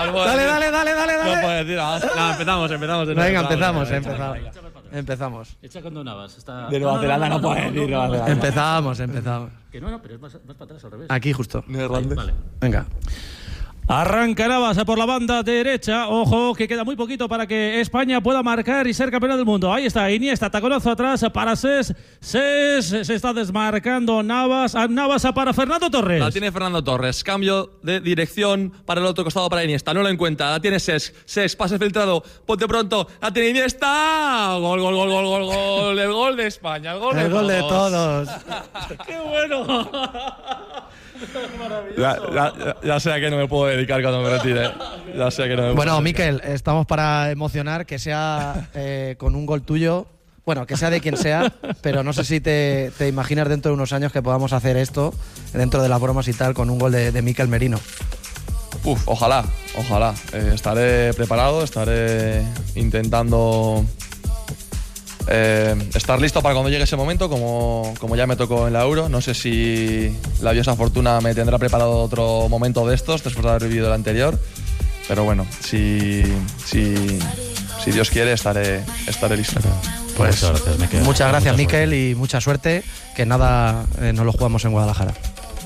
Dale. No puedes decir nada. Empezamos. Venga, empezamos. Echa cuando Navas. De Nueva Zelanda no puedes decir Nueva Zelanda. Empezamos. Que no, pero es más para atrás, al revés. Aquí justo. Vale. Venga. Arranca Navas por la banda derecha. Ojo, que queda muy poquito para que España pueda marcar y ser campeona del mundo. Ahí está Iniesta, taconazo atrás para Ses. Ses se está desmarcando Navas para Fernando Torres. La tiene Fernando Torres. Cambio de dirección para el otro costado para Iniesta. No lo encuentra. La tiene Ses. Ses, pase filtrado. Ponte pronto. La tiene Iniesta. Gol. El gol de España. El gol de todos. ¡Qué bueno! Ya sé a qué no me puedo dedicar cuando me retire. Bueno, Mikel, estamos para emocionar que sea con un gol tuyo. Bueno, que sea de quien sea, pero no sé si te imaginas dentro de unos años que podamos hacer esto, dentro de las bromas y tal, con un gol de Mikel Merino. Ojalá. Estaré preparado, estaré intentando estar listo para cuando llegue ese momento, como ya me tocó en la Euro. No sé si la diosa Fortuna me tendrá preparado otro momento de estos después de haber vivido el anterior, pero bueno, si Dios quiere estaré listo. Pues muchas gracias, Mikel, y mucha suerte, que nada nos lo jugamos en Guadalajara.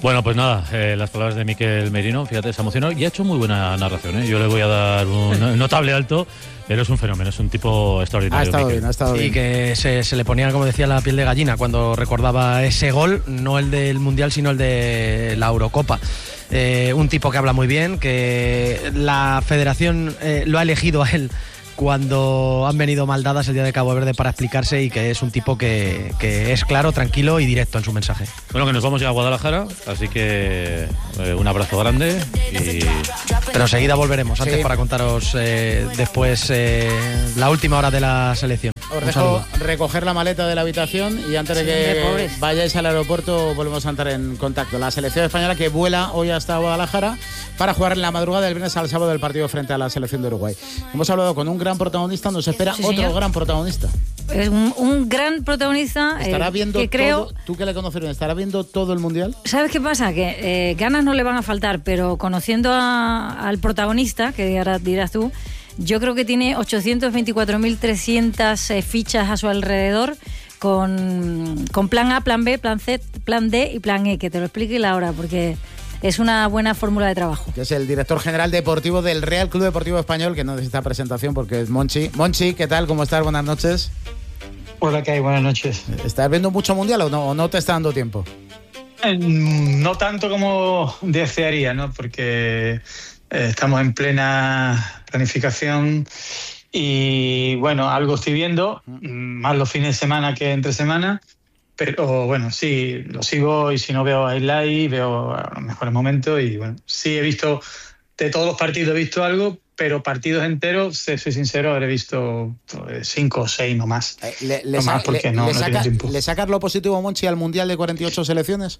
Bueno, pues nada, las palabras de Mikel Merino, fíjate, se emocionó y ha hecho muy buena narración, ¿eh? Yo le voy a dar un notable alto, pero es un fenómeno, es un tipo extraordinario. Ha estado bien. Y que se le ponía, como decía, la piel de gallina cuando recordaba ese gol, no el del Mundial, sino el de la Eurocopa. Un tipo que habla muy bien, que la federación lo ha elegido a él cuando han venido mal dadas el día de Cabo Verde para explicarse, y que es un tipo que es claro, tranquilo y directo en su mensaje. Bueno, que nos vamos ya a Guadalajara, así que un abrazo grande. Pero enseguida volveremos, antes para contaros después la última hora de la selección. Os dejo recoger la maleta de la habitación y antes de que vayáis al aeropuerto volvemos a entrar en contacto. La selección española que vuela hoy hasta Guadalajara para jugar en la madrugada del viernes al sábado el partido frente a la selección de Uruguay. Hemos hablado con un gran protagonista, nos espera otro gran protagonista. Es un gran protagonista. Estará viendo que creo, todo, tú que le conoces bien, ¿estará viendo todo el Mundial? ¿Sabes qué pasa? Que ganas no le van a faltar, pero conociendo al protagonista, que ahora dirás tú, yo creo que tiene 824.300 fichas a su alrededor con plan A, plan B, plan C, plan D y plan E, que te lo explique Laura, porque es una buena fórmula de trabajo. Que es el director general deportivo del Real Club Deportivo Español, que no necesita presentación porque es Monchi. Monchi, ¿qué tal? ¿Cómo estás? Buenas noches. Hola, ¿qué hay? Buenas noches. ¿Estás viendo mucho Mundial o no te está dando tiempo? No tanto como desearía, ¿no? Porque estamos en plena planificación y, bueno, algo estoy viendo, más los fines de semana que entre semana, pero, bueno, sí, lo sigo y si no veo highlight, veo los mejores momentos y, bueno, sí he visto, de todos los partidos he visto algo, pero partidos enteros, soy sincero, habré visto 5 o 6 no más. No más porque no tengo tiempo. ¿Le sacas lo positivo, Monchi, al Mundial de 48 selecciones?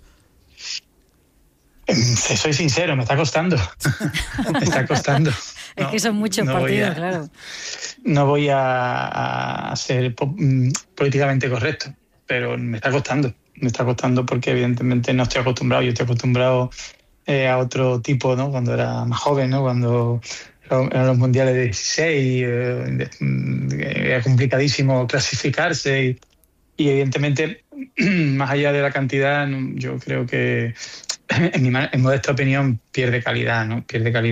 Soy sincero, me está costando. Me está costando. Es que son muchos partidos, claro. No voy a ser políticamente correcto, pero me está costando. Me está costando porque evidentemente no estoy acostumbrado. Yo estoy acostumbrado a otro tipo, ¿no? Cuando era más joven, ¿no? Cuando eran los mundiales de 16, era complicadísimo clasificarse y evidentemente, más allá de la cantidad, yo creo que en modesta opinión pierde calidad, ¿no?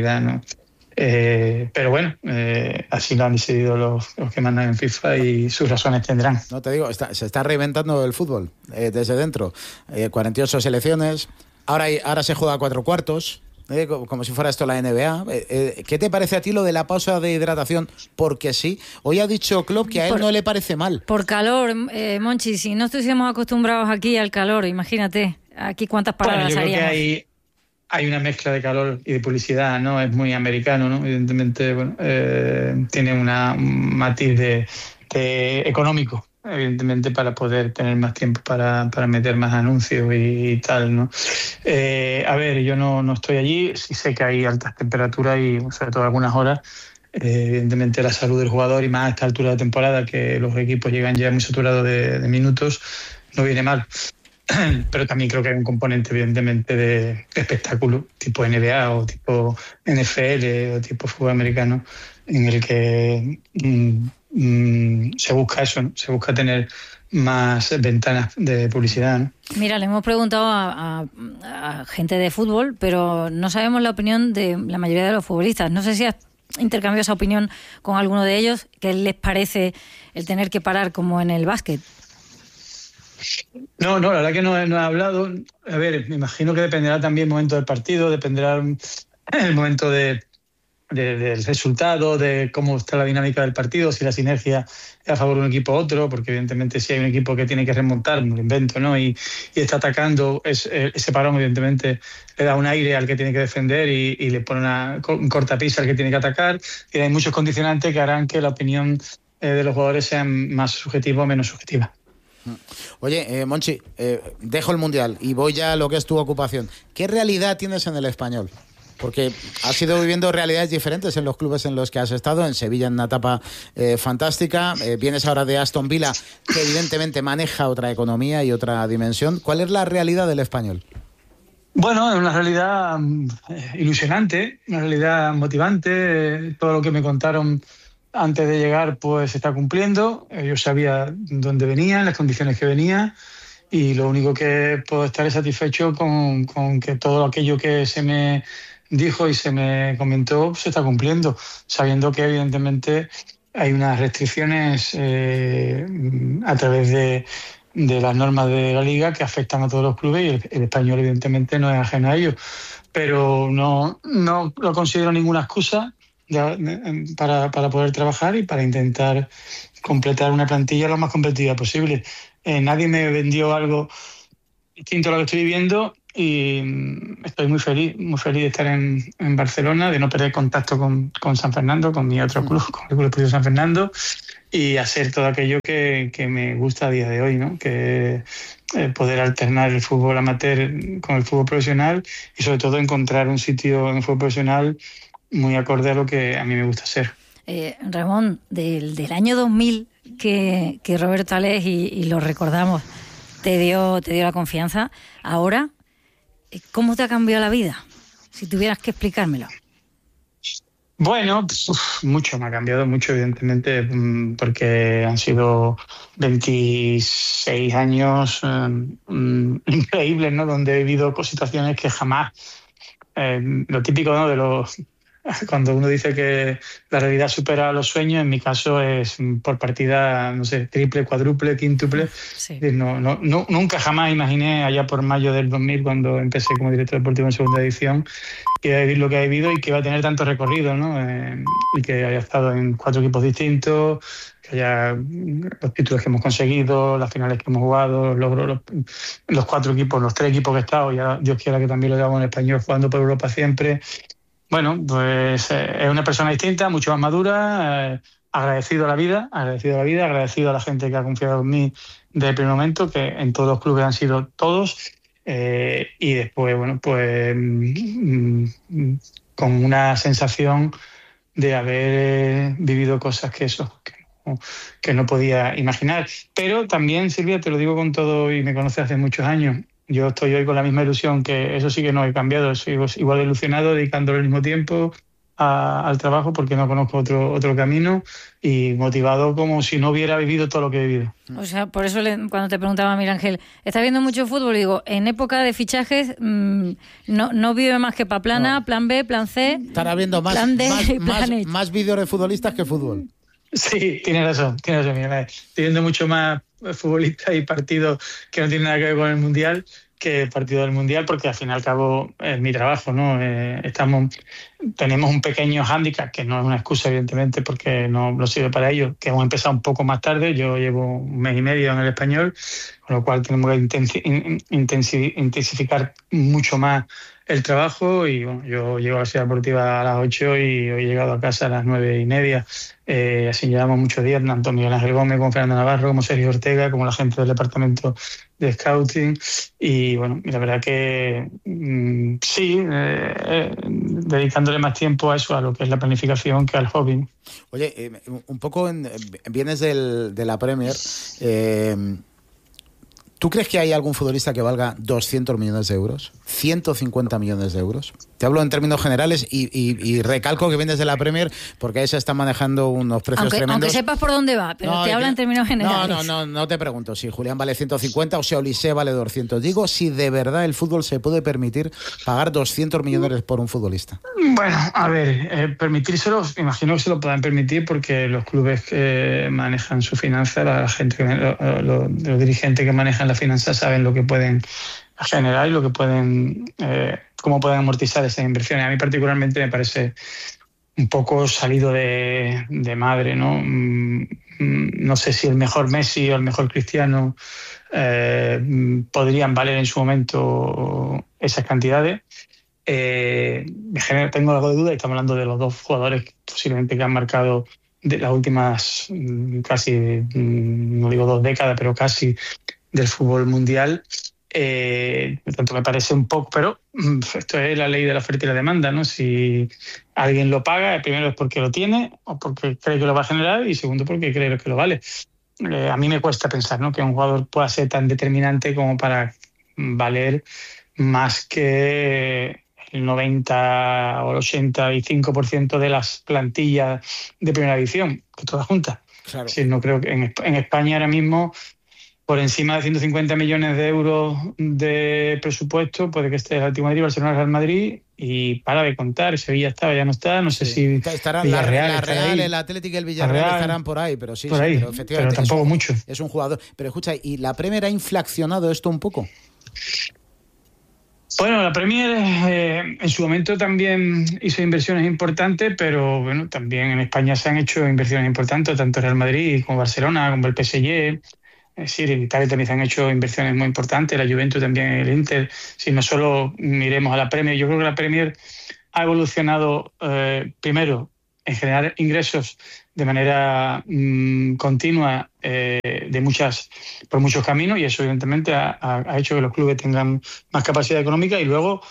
Pero bueno, así lo han decidido los que mandan en FIFA y sus razones tendrán. No te digo, se está reinventando el fútbol desde dentro. 48 selecciones, ahora se juega a 4 cuartos. Como si fuera esto la NBA. ¿Qué te parece a ti lo de la pausa de hidratación? Porque sí, hoy ha dicho Klopp que a él no le parece mal. Por calor, Monchi, si no estuviésemos acostumbrados aquí al calor, imagínate, aquí cuántas paradas haríamos. Yo creo que hay una mezcla de calor y de publicidad, ¿no? Es muy americano, ¿no? Evidentemente, bueno, tiene un matiz de económico, evidentemente, para poder tener más tiempo para meter más anuncios y tal, ¿no? A ver, yo no estoy allí, sí sé que hay altas temperaturas y sobre todo algunas horas. Evidentemente la salud del jugador y más a esta altura de temporada, que los equipos llegan ya muy saturados de minutos, no viene mal. Pero también creo que hay un componente evidentemente de espectáculo, tipo NBA o tipo NFL o tipo fútbol americano, en el que se busca eso, ¿no? Se busca tener más ventanas de publicidad, ¿no? Mira, le hemos preguntado a gente de fútbol, pero no sabemos la opinión de la mayoría de los futbolistas. No sé si has intercambiado esa opinión con alguno de ellos, ¿qué les parece el tener que parar como en el básquet? No, la verdad que no he hablado. A ver, me imagino que dependerá también el momento del partido, dependerá el momento del resultado, de cómo está la dinámica del partido, si la sinergia es a favor de un equipo u otro, porque evidentemente si hay un equipo que tiene que remontar, me lo invento, ¿no? Y está atacando, ese parón evidentemente le da un aire al que tiene que defender y le pone un cortapisa al que tiene que atacar, y hay muchos condicionantes que harán que la opinión de los jugadores sea más subjetiva o menos subjetiva. Oye, Monchi, dejo el Mundial y voy ya a lo que es tu ocupación. ¿Qué realidad tienes en el Español? Porque has ido viviendo realidades diferentes en los clubes en los que has estado. En Sevilla, en una etapa fantástica. Vienes ahora de Aston Villa, que evidentemente maneja otra economía y otra dimensión. ¿Cuál es la realidad del Español? Bueno, es una realidad ilusionante, una realidad motivante. Todo lo que me contaron antes de llegar pues se está cumpliendo. Yo sabía dónde venía, las condiciones que venía y lo único que puedo estar es satisfecho con que todo aquello que se me dijo y se me comentó se está cumpliendo, sabiendo que evidentemente hay unas restricciones a través de las normas de la Liga que afectan a todos los clubes, y el Español evidentemente no es ajeno a ello. Pero no lo considero ninguna excusa para poder trabajar y para intentar completar una plantilla lo más competitiva posible. Nadie me vendió algo distinto a lo que estoy viviendo y estoy muy feliz de estar en Barcelona, de no perder contacto con San Fernando, con mi otro club, con el Club Deportivo San Fernando, y hacer todo aquello que me gusta a día de hoy, ¿no? Que poder alternar el fútbol amateur con el fútbol profesional y sobre todo encontrar un sitio en el fútbol profesional muy acorde a lo que a mí me gusta hacer. Ramón, del año 2000 que Roberto Aleix, y lo recordamos, te dio la confianza. Ahora, ¿cómo te ha cambiado la vida? Si tuvieras que explicármelo. Bueno, mucho me ha cambiado, mucho evidentemente, porque han sido 26 años increíbles, ¿no? Donde he vivido situaciones que jamás, lo típico, ¿no? Cuando uno dice que la realidad supera los sueños, en mi caso es por partida, no sé, triple, cuádruple, quíntuple. Sí. Nunca jamás imaginé, allá por mayo del 2000, cuando empecé como director deportivo en segunda edición, que iba a vivir lo que ha vivido y que iba a tener tanto recorrido, ¿no? Y que haya estado en 4 equipos distintos, que haya los títulos que hemos conseguido, las finales que hemos jugado, los 4 equipos, los 3 equipos que he estado, ya Dios quiera que también lo hagamos en español, jugando por Europa siempre. Bueno, pues es una persona distinta, mucho más madura, agradecido a la vida, agradecido a la gente que ha confiado en mí desde el primer momento, que en todos los clubes han sido todos, y después, bueno, pues con una sensación de haber vivido cosas que no podía imaginar. Pero también, Silvia, te lo digo con todo, y me conoces hace muchos años, yo estoy hoy con la misma ilusión, que eso sí que no he cambiado, sigo igual de ilusionado, dedicándole el mismo tiempo al trabajo, porque no conozco otro camino, y motivado como si no hubiera vivido todo lo que he vivido. O sea, por eso cuando te preguntaba a Miguel Ángel, ¿estás viendo mucho fútbol? Digo, en época de fichajes no vive más que para plan A, plan B, plan C. Estará viendo más vídeos de futbolistas que fútbol. Sí, tienes razón, Miguel. Estoy viendo mucho más futbolistas y partidos que no tienen nada que ver con el Mundial que el partido del Mundial, porque al fin y al cabo es mi trabajo, ¿no? Tenemos un pequeño hándicap, que no es una excusa, evidentemente, porque no lo sirve para ello, que hemos empezado un poco más tarde. Yo llevo 1 mes y medio en el español, con lo cual tenemos que intensificar mucho más el trabajo, y bueno, yo llego a la Ciudad Deportiva a las 8 y hoy he llegado a casa a las 9:30. Así llevamos muchos días, tanto Miguel Ángel Gómez como Fernando Navarro, como Sergio Ortega, como la gente del departamento de scouting, y bueno, la verdad que sí, dedicándole más tiempo a eso, a lo que es la planificación, que al hobby. Oye, un poco vienes de la Premier. ¿Tú crees que hay algún futbolista que valga 200 millones de euros? ¿150 millones de euros? Te hablo en términos generales y recalco que vienes de la Premier, porque ahí se están manejando unos precios tremendos. Aunque sepas por dónde va, pero te habla en términos generales. No te pregunto si Julián vale 150 o si Olise vale 200. Digo si de verdad el fútbol se puede permitir pagar 200 millones por un futbolista. Bueno, a ver, permitírselo, imagino que se lo puedan permitir, porque los clubes que manejan su finanza, la gente los dirigentes que manejan la finanza saben lo que pueden generar y lo que pueden, cómo pueden amortizar esas inversiones. A mí particularmente me parece un poco salido de madre, ¿no? No sé si el mejor Messi o el mejor Cristiano podrían valer en su momento esas cantidades. Tengo algo de duda, y estamos hablando de los 2 jugadores posiblemente que han marcado de las últimas casi, no digo 2 décadas, pero casi, del fútbol mundial. Por tanto, me parece un poco, pero esto es la ley de la oferta y la demanda, ¿no? Si alguien lo paga, primero es porque lo tiene o porque cree que lo va a generar, y segundo porque cree que lo vale. A mí me cuesta pensar, ¿no?, que un jugador pueda ser tan determinante como para valer más que el 90 o el 85% de las plantillas de primera división, que todas juntas. Claro. Sí, no creo que en España ahora mismo por encima de 150 millones de euros de presupuesto, puede que esté el Atlético de Madrid, Barcelona, Real Madrid, y para de contar, Sevilla estaba, ya no está, no sé si estarán Villarreal, la Real, el Atlético y el Villarreal estarán por ahí, pero pero efectivamente pero tampoco mucho. Es un jugador. Pero escucha, ¿y la Premier ha inflacionado esto un poco? Bueno, la Premier en su momento también hizo inversiones importantes, pero bueno, también en España se han hecho inversiones importantes, tanto Real Madrid como Barcelona, como el PSG. Es decir, en Italia también se han hecho inversiones muy importantes, la Juventus también, el Inter. Si no solo miremos a la Premier, yo creo que la Premier ha evolucionado primero en generar ingresos de manera continua por muchos caminos, y eso evidentemente ha hecho que los clubes tengan más capacidad económica, y luego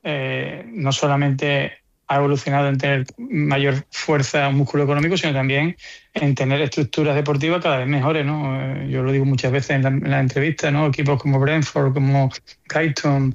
no solamente ha evolucionado en tener mayor fuerza, músculo económico, sino también en tener estructuras deportivas cada vez mejores, ¿no? Yo lo digo muchas veces en la entrevista, ¿no? Equipos como Brentford, como Brighton,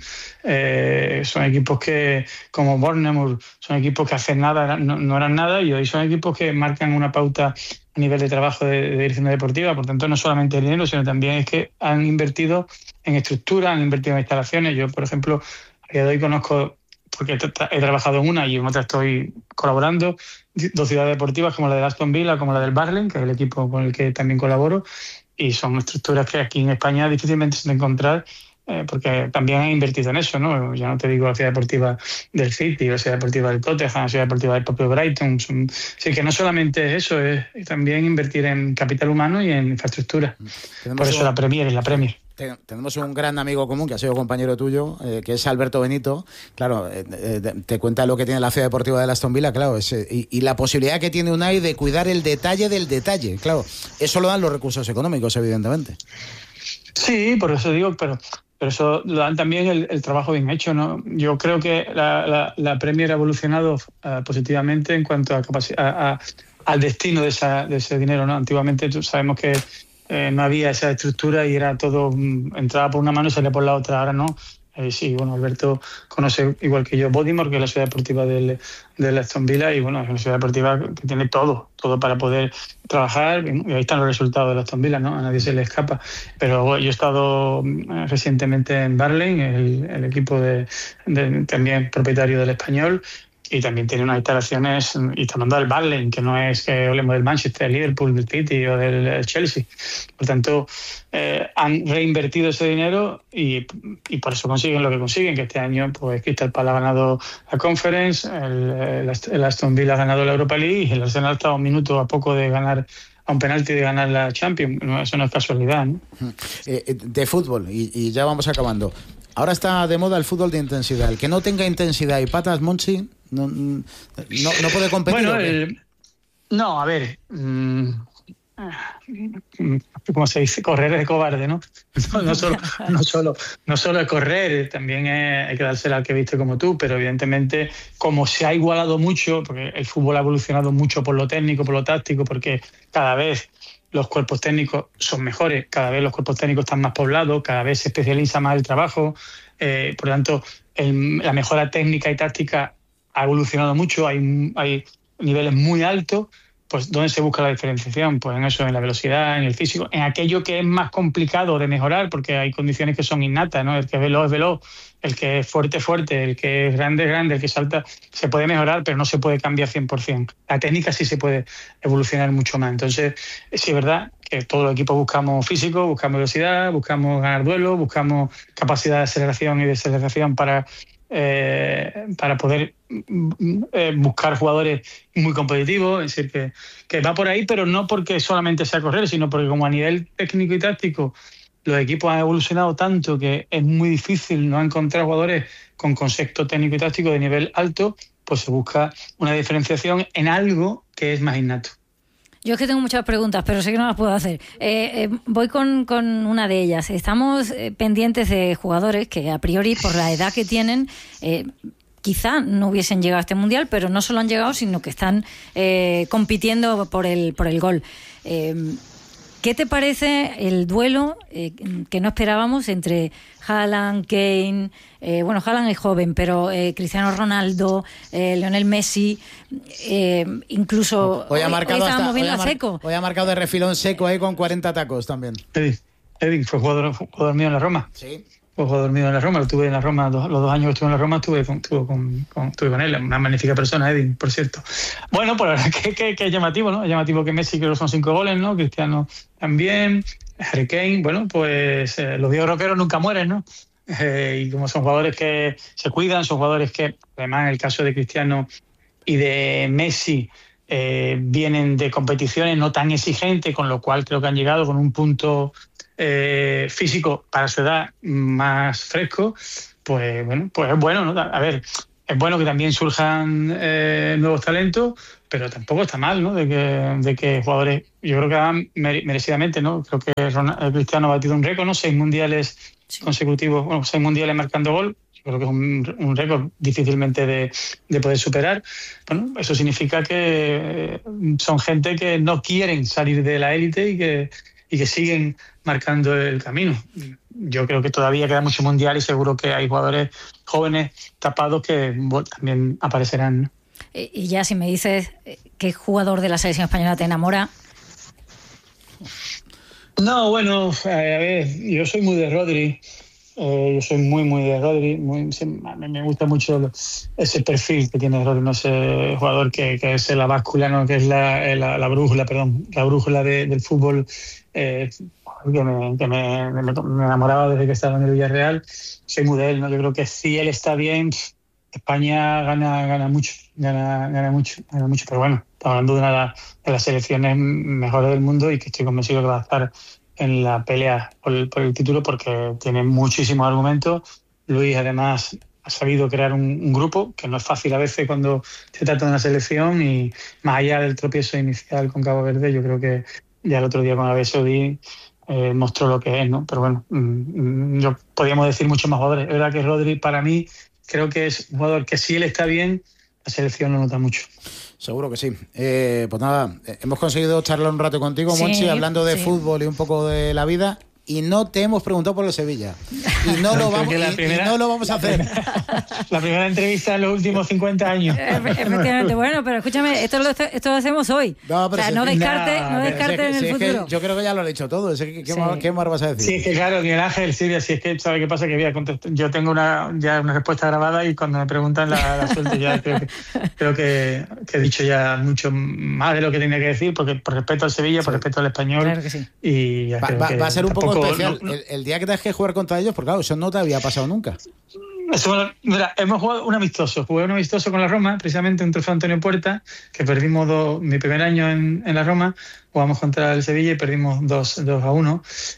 son equipos que, como Bournemouth, son equipos que hace nada, no eran nada, y hoy son equipos que marcan una pauta a nivel de trabajo de dirección deportiva. Por tanto, no solamente el dinero, sino también es que han invertido en estructura, han invertido en instalaciones. Yo, por ejemplo, a día de hoy conozco, porque he trabajado en una y en otra estoy colaborando, dos ciudades deportivas como la de Aston Villa, como la del Burnley, que es el equipo con el que también colaboro, y son estructuras que aquí en España difícilmente se encontrar, porque también han invertido en eso, ¿no? Ya no te digo la ciudad deportiva del City, la ciudad deportiva del Tottenham, la ciudad deportiva del propio Brighton. Así que no solamente es eso, es también invertir en capital humano y en infraestructura. Por eso la Premier es la Premier. Tenemos un gran amigo común que ha sido compañero tuyo, que es Alberto Benito. Claro, te cuenta lo que tiene la ciudad deportiva de Aston Villa, claro, y la posibilidad que tiene Unai de cuidar el detalle del detalle. Claro, eso lo dan los recursos económicos, evidentemente. Sí, por eso digo, pero eso lo dan también el trabajo bien hecho, ¿no? Yo creo que la Premier ha evolucionado positivamente en cuanto a al destino de ese dinero, ¿no? Antiguamente sabemos que no había esa estructura y era todo, entraba por una mano y salía por la otra. Ahora no. Sí, bueno, Alberto conoce igual que yo Bodimor, que es la ciudad deportiva del Aston Villa, y bueno, es una ciudad deportiva que tiene todo para poder trabajar, y ahí están los resultados del Aston Villa, ¿no? A nadie se le escapa. Pero yo he estado recientemente en Burnley, el equipo también propietario del Español, y también tiene unas instalaciones, y está hablando del Burnley, que no es que hablemos del Manchester, del Liverpool, del City o del Chelsea. Por tanto, han reinvertido ese dinero y por eso consiguen lo que consiguen, que este año pues Crystal Palace ha ganado la Conference, el Aston Villa ha ganado la Europa League, y el Arsenal ha estado a un minuto a poco de ganar, a un penalti de ganar la Champions. Eso no es casualidad, ¿no? De fútbol, y ya vamos acabando. Ahora está de moda el fútbol de intensidad. El que no tenga intensidad y patas, Monchi, no puede competir. Bueno, no, a ver, ¿cómo se dice? Correr es cobarde, ¿no? No solo es correr, también hay que dársela al que viste como tú, pero evidentemente, como se ha igualado mucho, porque el fútbol ha evolucionado mucho por lo técnico, por lo táctico, porque cada vez los cuerpos técnicos son mejores, cada vez los cuerpos técnicos están más poblados, cada vez se especializa más el trabajo, por lo tanto, la mejora técnica y táctica ha evolucionado mucho, hay niveles muy altos. Pues ¿dónde se busca la diferenciación? Pues en eso, en la velocidad, en el físico, en aquello que es más complicado de mejorar, porque hay condiciones que son innatas, ¿no? El que es veloz, el que es fuerte, el que es grande, el que salta, se puede mejorar, pero no se puede cambiar 100%. La técnica sí se puede evolucionar mucho más. Entonces, sí es verdad que todos los equipos buscamos físico, buscamos velocidad, buscamos ganar duelos, buscamos capacidad de aceleración y desaceleración para poder buscar jugadores muy competitivos. Es decir, que va por ahí, pero no porque solamente sea correr, sino porque como a nivel técnico y táctico los equipos han evolucionado tanto que es muy difícil no encontrar jugadores con concepto técnico y táctico de nivel alto, pues se busca una diferenciación en algo que es más innato. Yo es que tengo muchas preguntas, pero sé que no las puedo hacer. Voy con una de ellas. Estamos pendientes de jugadores que a priori, por la edad que tienen, quizá no hubiesen llegado a este Mundial, pero no solo han llegado, sino que están compitiendo por el gol. ¿Qué te parece el duelo que no esperábamos entre Haaland, Kane? Bueno, Haaland es joven, pero Cristiano Ronaldo, Lionel Messi, incluso hoy ha marcado estábamos viendo a Seco. Hoy ha marcado de refilón Seco ahí con 40 tacos también. Sí. Edin fue jugador mío en la Roma. Sí. Fue jugador mío en la Roma, lo tuve en la Roma, los 2 años que estuve en la Roma estuve con él, una magnífica persona, Edin, por cierto. Bueno, pues la verdad que es llamativo, ¿no? Es llamativo que Messi, creo que son 5 goles, ¿no? Cristiano también, Harry Kane, bueno, pues los viejos rockeros nunca mueren, ¿no? Y como son jugadores que se cuidan, son jugadores que, además en el caso de Cristiano y de Messi, vienen de competiciones no tan exigentes, con lo cual creo que han llegado con un punto físico para su edad más fresco, pues es bueno, ¿no? A ver, es bueno que también surjan nuevos talentos, pero tampoco está mal, ¿no? De que jugadores, yo creo que van merecidamente, ¿no? Creo que Cristiano ha batido un récord, ¿no? 6 mundiales consecutivos, 6 mundiales marcando gol. Creo que es un récord difícilmente de poder superar. Bueno, eso significa que son gente que no quieren salir de la élite y que siguen marcando el camino. Yo creo que todavía queda mucho mundial y seguro que hay jugadores jóvenes tapados que también aparecerán. Y ya si me dices qué jugador de la selección española te enamora. No, bueno, a ver, yo soy muy de Rodri. Yo soy muy de Rodri. Me gusta mucho ese perfil que tiene Rodri, ¿no? Ese jugador que es la báscula, ¿no? Que es la brújula del fútbol, que me enamoraba desde que estaba en el Villarreal. Soy muy de él, ¿no? Yo creo que si él está bien, España gana mucho. Pero bueno, estamos hablando de una de las selecciones mejores del mundo y que estoy convencido que va a estar en la pelea por el título porque tiene muchísimos argumentos. Luis además ha sabido crear un grupo, que no es fácil a veces cuando se trata de una selección, y más allá del tropiezo inicial con Cabo Verde, yo creo que ya el otro día con Arabia Saudí mostró lo que es, ¿no? Pero bueno, podríamos decir muchos más jugadores. Es verdad que Rodri, para mí, creo que es un jugador que si él está bien, la selección lo nota mucho. Seguro que sí. Pues nada, hemos conseguido charlar un rato contigo, Sí, Monchi, hablando de sí. fútbol y un poco de la vida. Y no te hemos preguntado por el Sevilla. Y no lo vamos a hacer. La primera entrevista en los últimos 50 años. Efectivamente, bueno, pero escúchame, esto lo hacemos hoy. No, o sea, no descarte en el futuro. Yo creo que ya lo he dicho todo. ¿Qué más vas a decir? Sí, es que claro, Miguel Ángel, Silvia, si es que, ¿sabe qué pasa? Que voy a contestar. Yo tengo ya una respuesta grabada y cuando me preguntan la suelto ya. Creo que he dicho ya mucho más de lo que tenía que decir, porque por respeto al Sevilla, por respeto al Español. Claro que sí. Y ya va a ser un poco especial. No. El día que tengas que jugar contra ellos, porque claro, eso no te había pasado nunca. Mira, hemos jugado un amistoso. Jugué un amistoso con la Roma, precisamente un trofeo Antonio Puerta, que perdimos mi primer año en la Roma. Jugamos contra el Sevilla y perdimos 2-1.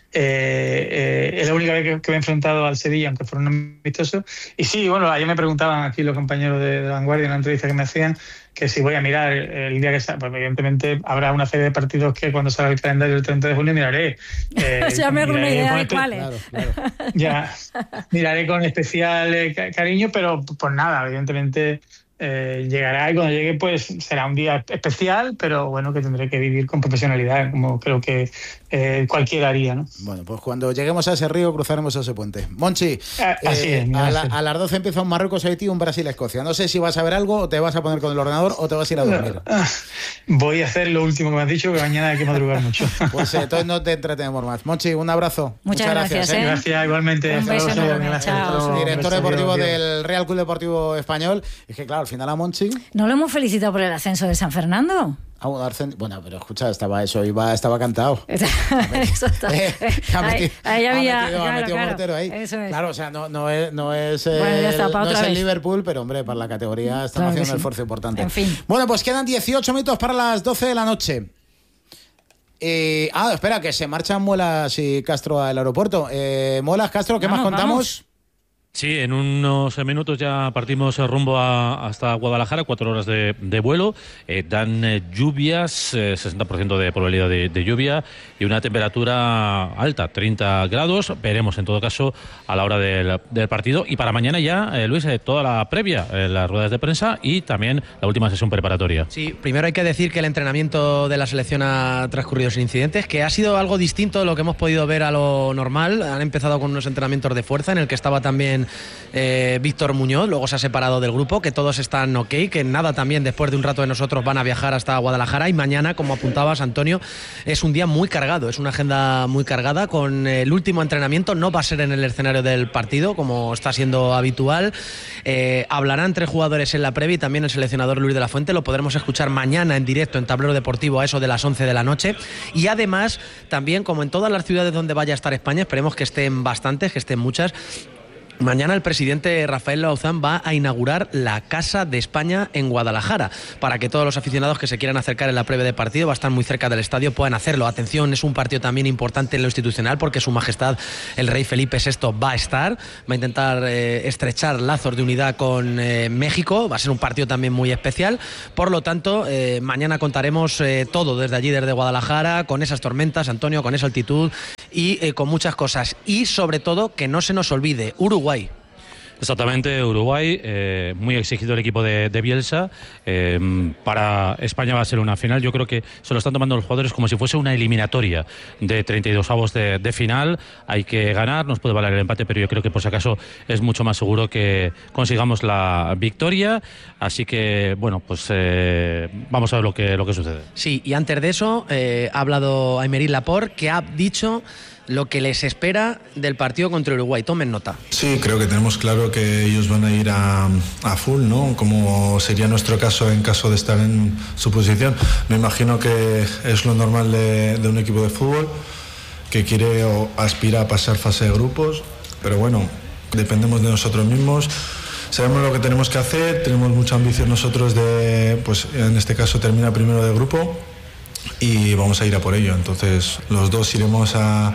Es la única vez que me he enfrentado al Sevilla, aunque fuera un amistoso. Y sí, bueno, ayer me preguntaban aquí los compañeros de La Vanguardia en una entrevista que me hacían, que si voy a mirar el día que salga, pues evidentemente habrá una serie de partidos que cuando salga el calendario el 30 de junio miraré. Ya me hago una idea de cuáles. Claro. Ya, miraré con especial cariño, pero pues nada, evidentemente llegará y cuando llegue pues será un día especial, pero bueno, que tendré que vivir con profesionalidad, como creo que cualquiera haría, ¿no? Bueno, pues cuando lleguemos a ese río cruzaremos ese puente. Monchi, así es, a las 12 empieza un Marruecos-Haití y un Brasil-Escocia. No sé si vas a ver algo o te vas a poner con el ordenador o te vas a ir a dormir. Voy a hacer lo último que me has dicho, que mañana hay que madrugar mucho. Pues entonces no te entretenemos más. Monchi, un abrazo. Muchas gracias. Gracias, igualmente. Un beso enorme. Chao. Director deportivo del Real Club Deportivo Español. Es que claro, al final a Monchi... ¿No lo hemos felicitado por el ascenso de San Fernando? Bueno, pero escucha, estaba cantado. Eso está. Ahí había metido mortero ahí. Eso es. Claro, o sea, no es el Liverpool, pero hombre, para la categoría estamos haciendo un esfuerzo importante. En fin. Bueno, pues quedan 18 minutos para las 12 de la noche. Espera, que se marchan Muelas y Castro al aeropuerto. Muelas, Castro, ¿qué más contamos? Vamos. Sí, en unos minutos ya partimos rumbo hasta Guadalajara, 4 horas de vuelo. Dan lluvias, 60% de probabilidad de lluvia y una temperatura alta, 30 grados. Veremos en todo caso a la hora del partido. Y para mañana ya, Luis, toda la previa, las ruedas de prensa y también la última sesión preparatoria. Sí, primero hay que decir que el entrenamiento de la selección ha transcurrido sin incidentes, que ha sido algo distinto de lo que hemos podido ver a lo normal. Han empezado con unos entrenamientos de fuerza en el que estaba también también Víctor Muñoz, luego se ha separado del grupo, que todos están ok, que nada también después de un rato de nosotros van a viajar hasta Guadalajara, y mañana, como apuntabas, Antonio, es un día muy cargado, es una agenda muy cargada, con el último entrenamiento, no va a ser en el escenario del partido como está siendo habitual, hablarán 3 jugadores en la previa y también el seleccionador Luis de la Fuente, lo podremos escuchar mañana en directo en Tablero Deportivo a eso de las 11 de la noche, y además también, como en todas las ciudades donde vaya a estar España, esperemos que estén bastantes, que estén muchas. Mañana el presidente Rafael Lauzán va a inaugurar la Casa de España en Guadalajara, para que todos los aficionados que se quieran acercar en la previa de partido, va a estar muy cerca del estadio, puedan hacerlo. Atención, es un partido también importante en lo institucional, porque Su Majestad el Rey Felipe VI va a estar, va a intentar estrechar lazos de unidad con México, va a ser un partido también muy especial. Por lo tanto, mañana contaremos todo desde allí, desde Guadalajara, con esas tormentas, Antonio, con esa altitud y con muchas cosas. Y sobre todo, que no se nos olvide, Uruguay. Exactamente, Uruguay, muy exigido el equipo de Bielsa. Para España va a ser una final. Yo creo que se lo están tomando los jugadores como si fuese una eliminatoria de 32avos de final. Hay que ganar, nos puede valer el empate, pero yo creo que por si acaso es mucho más seguro que consigamos la victoria. Así que, bueno, pues vamos a ver lo que sucede. Sí, y antes de eso ha hablado Aymeric Laporte, que ha dicho lo que les espera del partido contra Uruguay. Tomen nota. Sí, creo que tenemos claro que ellos van a ir a full, ¿no? Como sería nuestro caso en caso de estar en su posición. Me imagino que es lo normal de un equipo de fútbol que quiere o aspira a pasar fase de grupos, pero bueno, dependemos de nosotros mismos. Sabemos lo que tenemos que hacer, tenemos mucha ambición nosotros de, pues en este caso, terminar primero de grupo y vamos a ir a por ello. Entonces los dos iremos a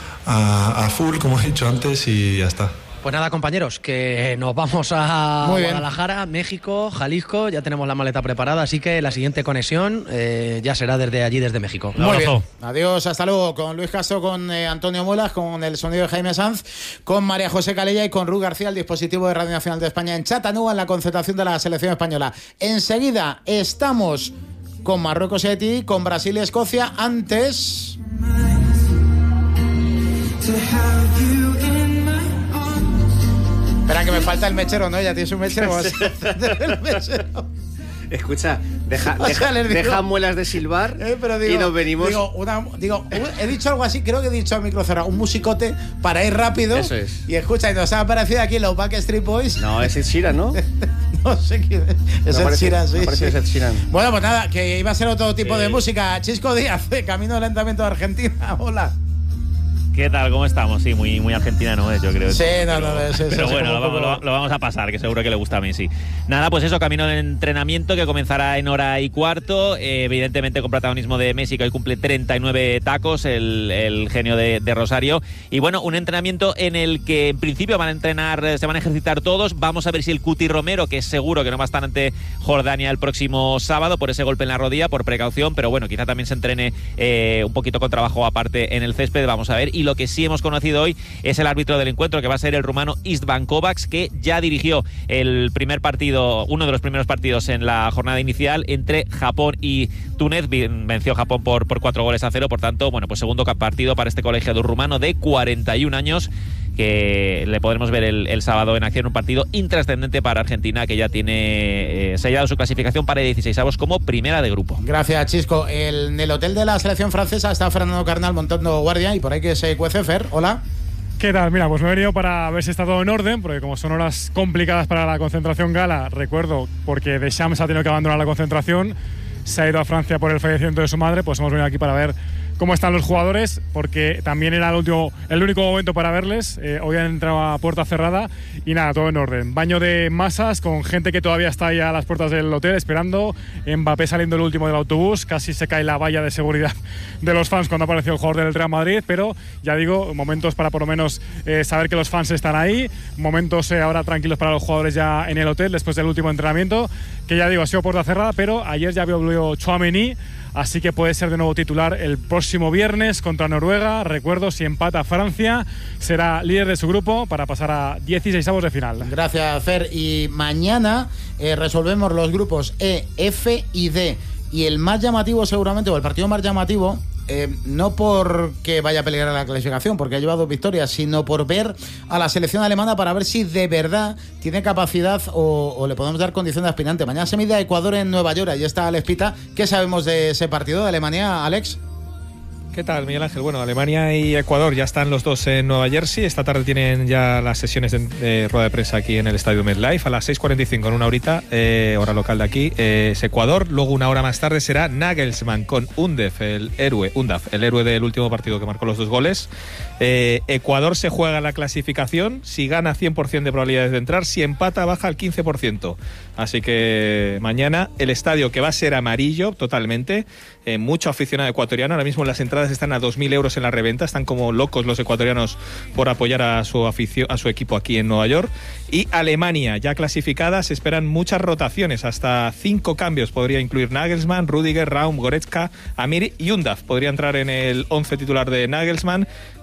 full, como he dicho antes, y ya está. Pues nada, compañeros, que nos vamos a Guadalajara, México, Jalisco, ya tenemos la maleta preparada, así que la siguiente conexión ya será desde allí, desde México. Muy bien. Adiós, hasta luego. Con Luis Castro, con Antonio Muelas, con el sonido de Jaime Sanz, con María José Calella y con Ru García, el dispositivo de Radio Nacional de España en Chattanooga, en la concentración de la selección española. Enseguida estamos con Marruecos y Haití, con Brasil y Escocia. Antes... Espera, que me falta el mechero, ¿no? Ya tienes un mechero. El mechero. Escucha, deja muelas de silbar y nos venimos. He dicho algo así, creo que he dicho a micro cerrado, un musicote para ir rápido. Eso es. Y escucha, y nos ha aparecido aquí los Backstreet Boys. No, es Ed Sheeran, ¿no? No sé quién es. Ed Sheeran, sí. Es Ed Sheeran. Bueno, pues nada, que iba a ser otro tipo de música. Chisco Díaz, camino del lentamiento de Argentina. Hola. ¿Qué tal? ¿Cómo estamos? Sí, muy argentina no es, yo creo. Sí, pero bueno, lo vamos a pasar, que seguro que le gusta a Messi. Nada, pues eso, camino del entrenamiento que comenzará en 1:15. Evidentemente con protagonismo de Messi, que hoy cumple 39 tacos, el genio de Rosario. Y bueno, un entrenamiento en el que en principio se van a ejercitar todos. Vamos a ver si el Cuti Romero, que es seguro que no va a estar ante Jordania el próximo sábado por ese golpe en la rodilla, por precaución, pero bueno, quizá también se entrene un poquito con trabajo aparte en el césped, vamos a ver. Y lo que sí hemos conocido hoy es el árbitro del encuentro, que va a ser el rumano Istvan Kovacs, que ya dirigió el primer partido, uno de los primeros partidos en la jornada inicial entre Japón y Túnez. Venció Japón por 4-0, por tanto, bueno, pues segundo partido para este colegiado rumano de 41 años, que le podremos ver el sábado en acción, un partido intrascendente para Argentina, que ya tiene sellado su clasificación para 16avos como primera de grupo. Gracias, Chisco. En el hotel de la selección francesa está Fernando Carnal montando guardia y por ahí que se cuece. Fer, hola. ¿Qué tal? Mira, pues me he venido para ver si está todo en orden, porque como son horas complicadas para la concentración gala, recuerdo, porque Deschamps ha tenido que abandonar la concentración, se ha ido a Francia por el fallecimiento de su madre, pues hemos venido aquí para ver cómo están los jugadores, porque también era el único momento para verles. Hoy han entrado a puerta cerrada y nada, todo en orden. Baño de masas con gente que todavía está ahí a las puertas del hotel esperando. Mbappé saliendo el último del autobús, casi se cae la valla de seguridad de los fans cuando apareció el jugador del Real Madrid, pero ya digo, momentos para por lo menos saber que los fans están ahí, momentos ahora tranquilos para los jugadores ya en el hotel después del último entrenamiento, que ya digo, ha sido puerta cerrada, pero ayer ya vio Tchouaméni, así que puede ser de nuevo titular el próximo viernes contra Noruega. Recuerdo, si empata Francia, será líder de su grupo para pasar a 16avos de final. Gracias, Fer. Y mañana resolvemos los grupos E, F y D. Y el más llamativo seguramente, o el partido más llamativo, no porque vaya a pelear a la clasificación, porque ha llevado 2 victorias, sino por ver a la selección alemana para ver si de verdad tiene capacidad o le podemos dar condición de aspirante. Mañana se mide a Ecuador en Nueva York, ahí está Alex Pita. ¿Qué sabemos de ese partido de Alemania, Alex? ¿Qué tal, Miguel Ángel? Bueno, Alemania y Ecuador ya están los dos en Nueva Jersey. Esta tarde tienen ya las sesiones de rueda de prensa aquí en el estadio MetLife a las 6:45, en una horita, hora local de aquí. Es Ecuador. Luego, una hora más tarde, será Nagelsmann con Undav, el héroe del último partido que marcó los 2 goles. Ecuador se juega la clasificación. Si gana, 100% de probabilidades de entrar. Si empata, baja al 15%. Así que mañana el estadio, que va a ser amarillo totalmente, mucho aficionado ecuatoriano. Ahora mismo las entradas están a 2.000 euros en la reventa. Están como locos los ecuatorianos por apoyar a su equipo aquí en Nueva York. Y Alemania, ya clasificada, se esperan muchas rotaciones. Hasta 5 cambios podría incluir Nagelsmann, Rüdiger, Raum, Goretzka, Amiri y Undav. Podría entrar en el 11 titular de Nagelsmann.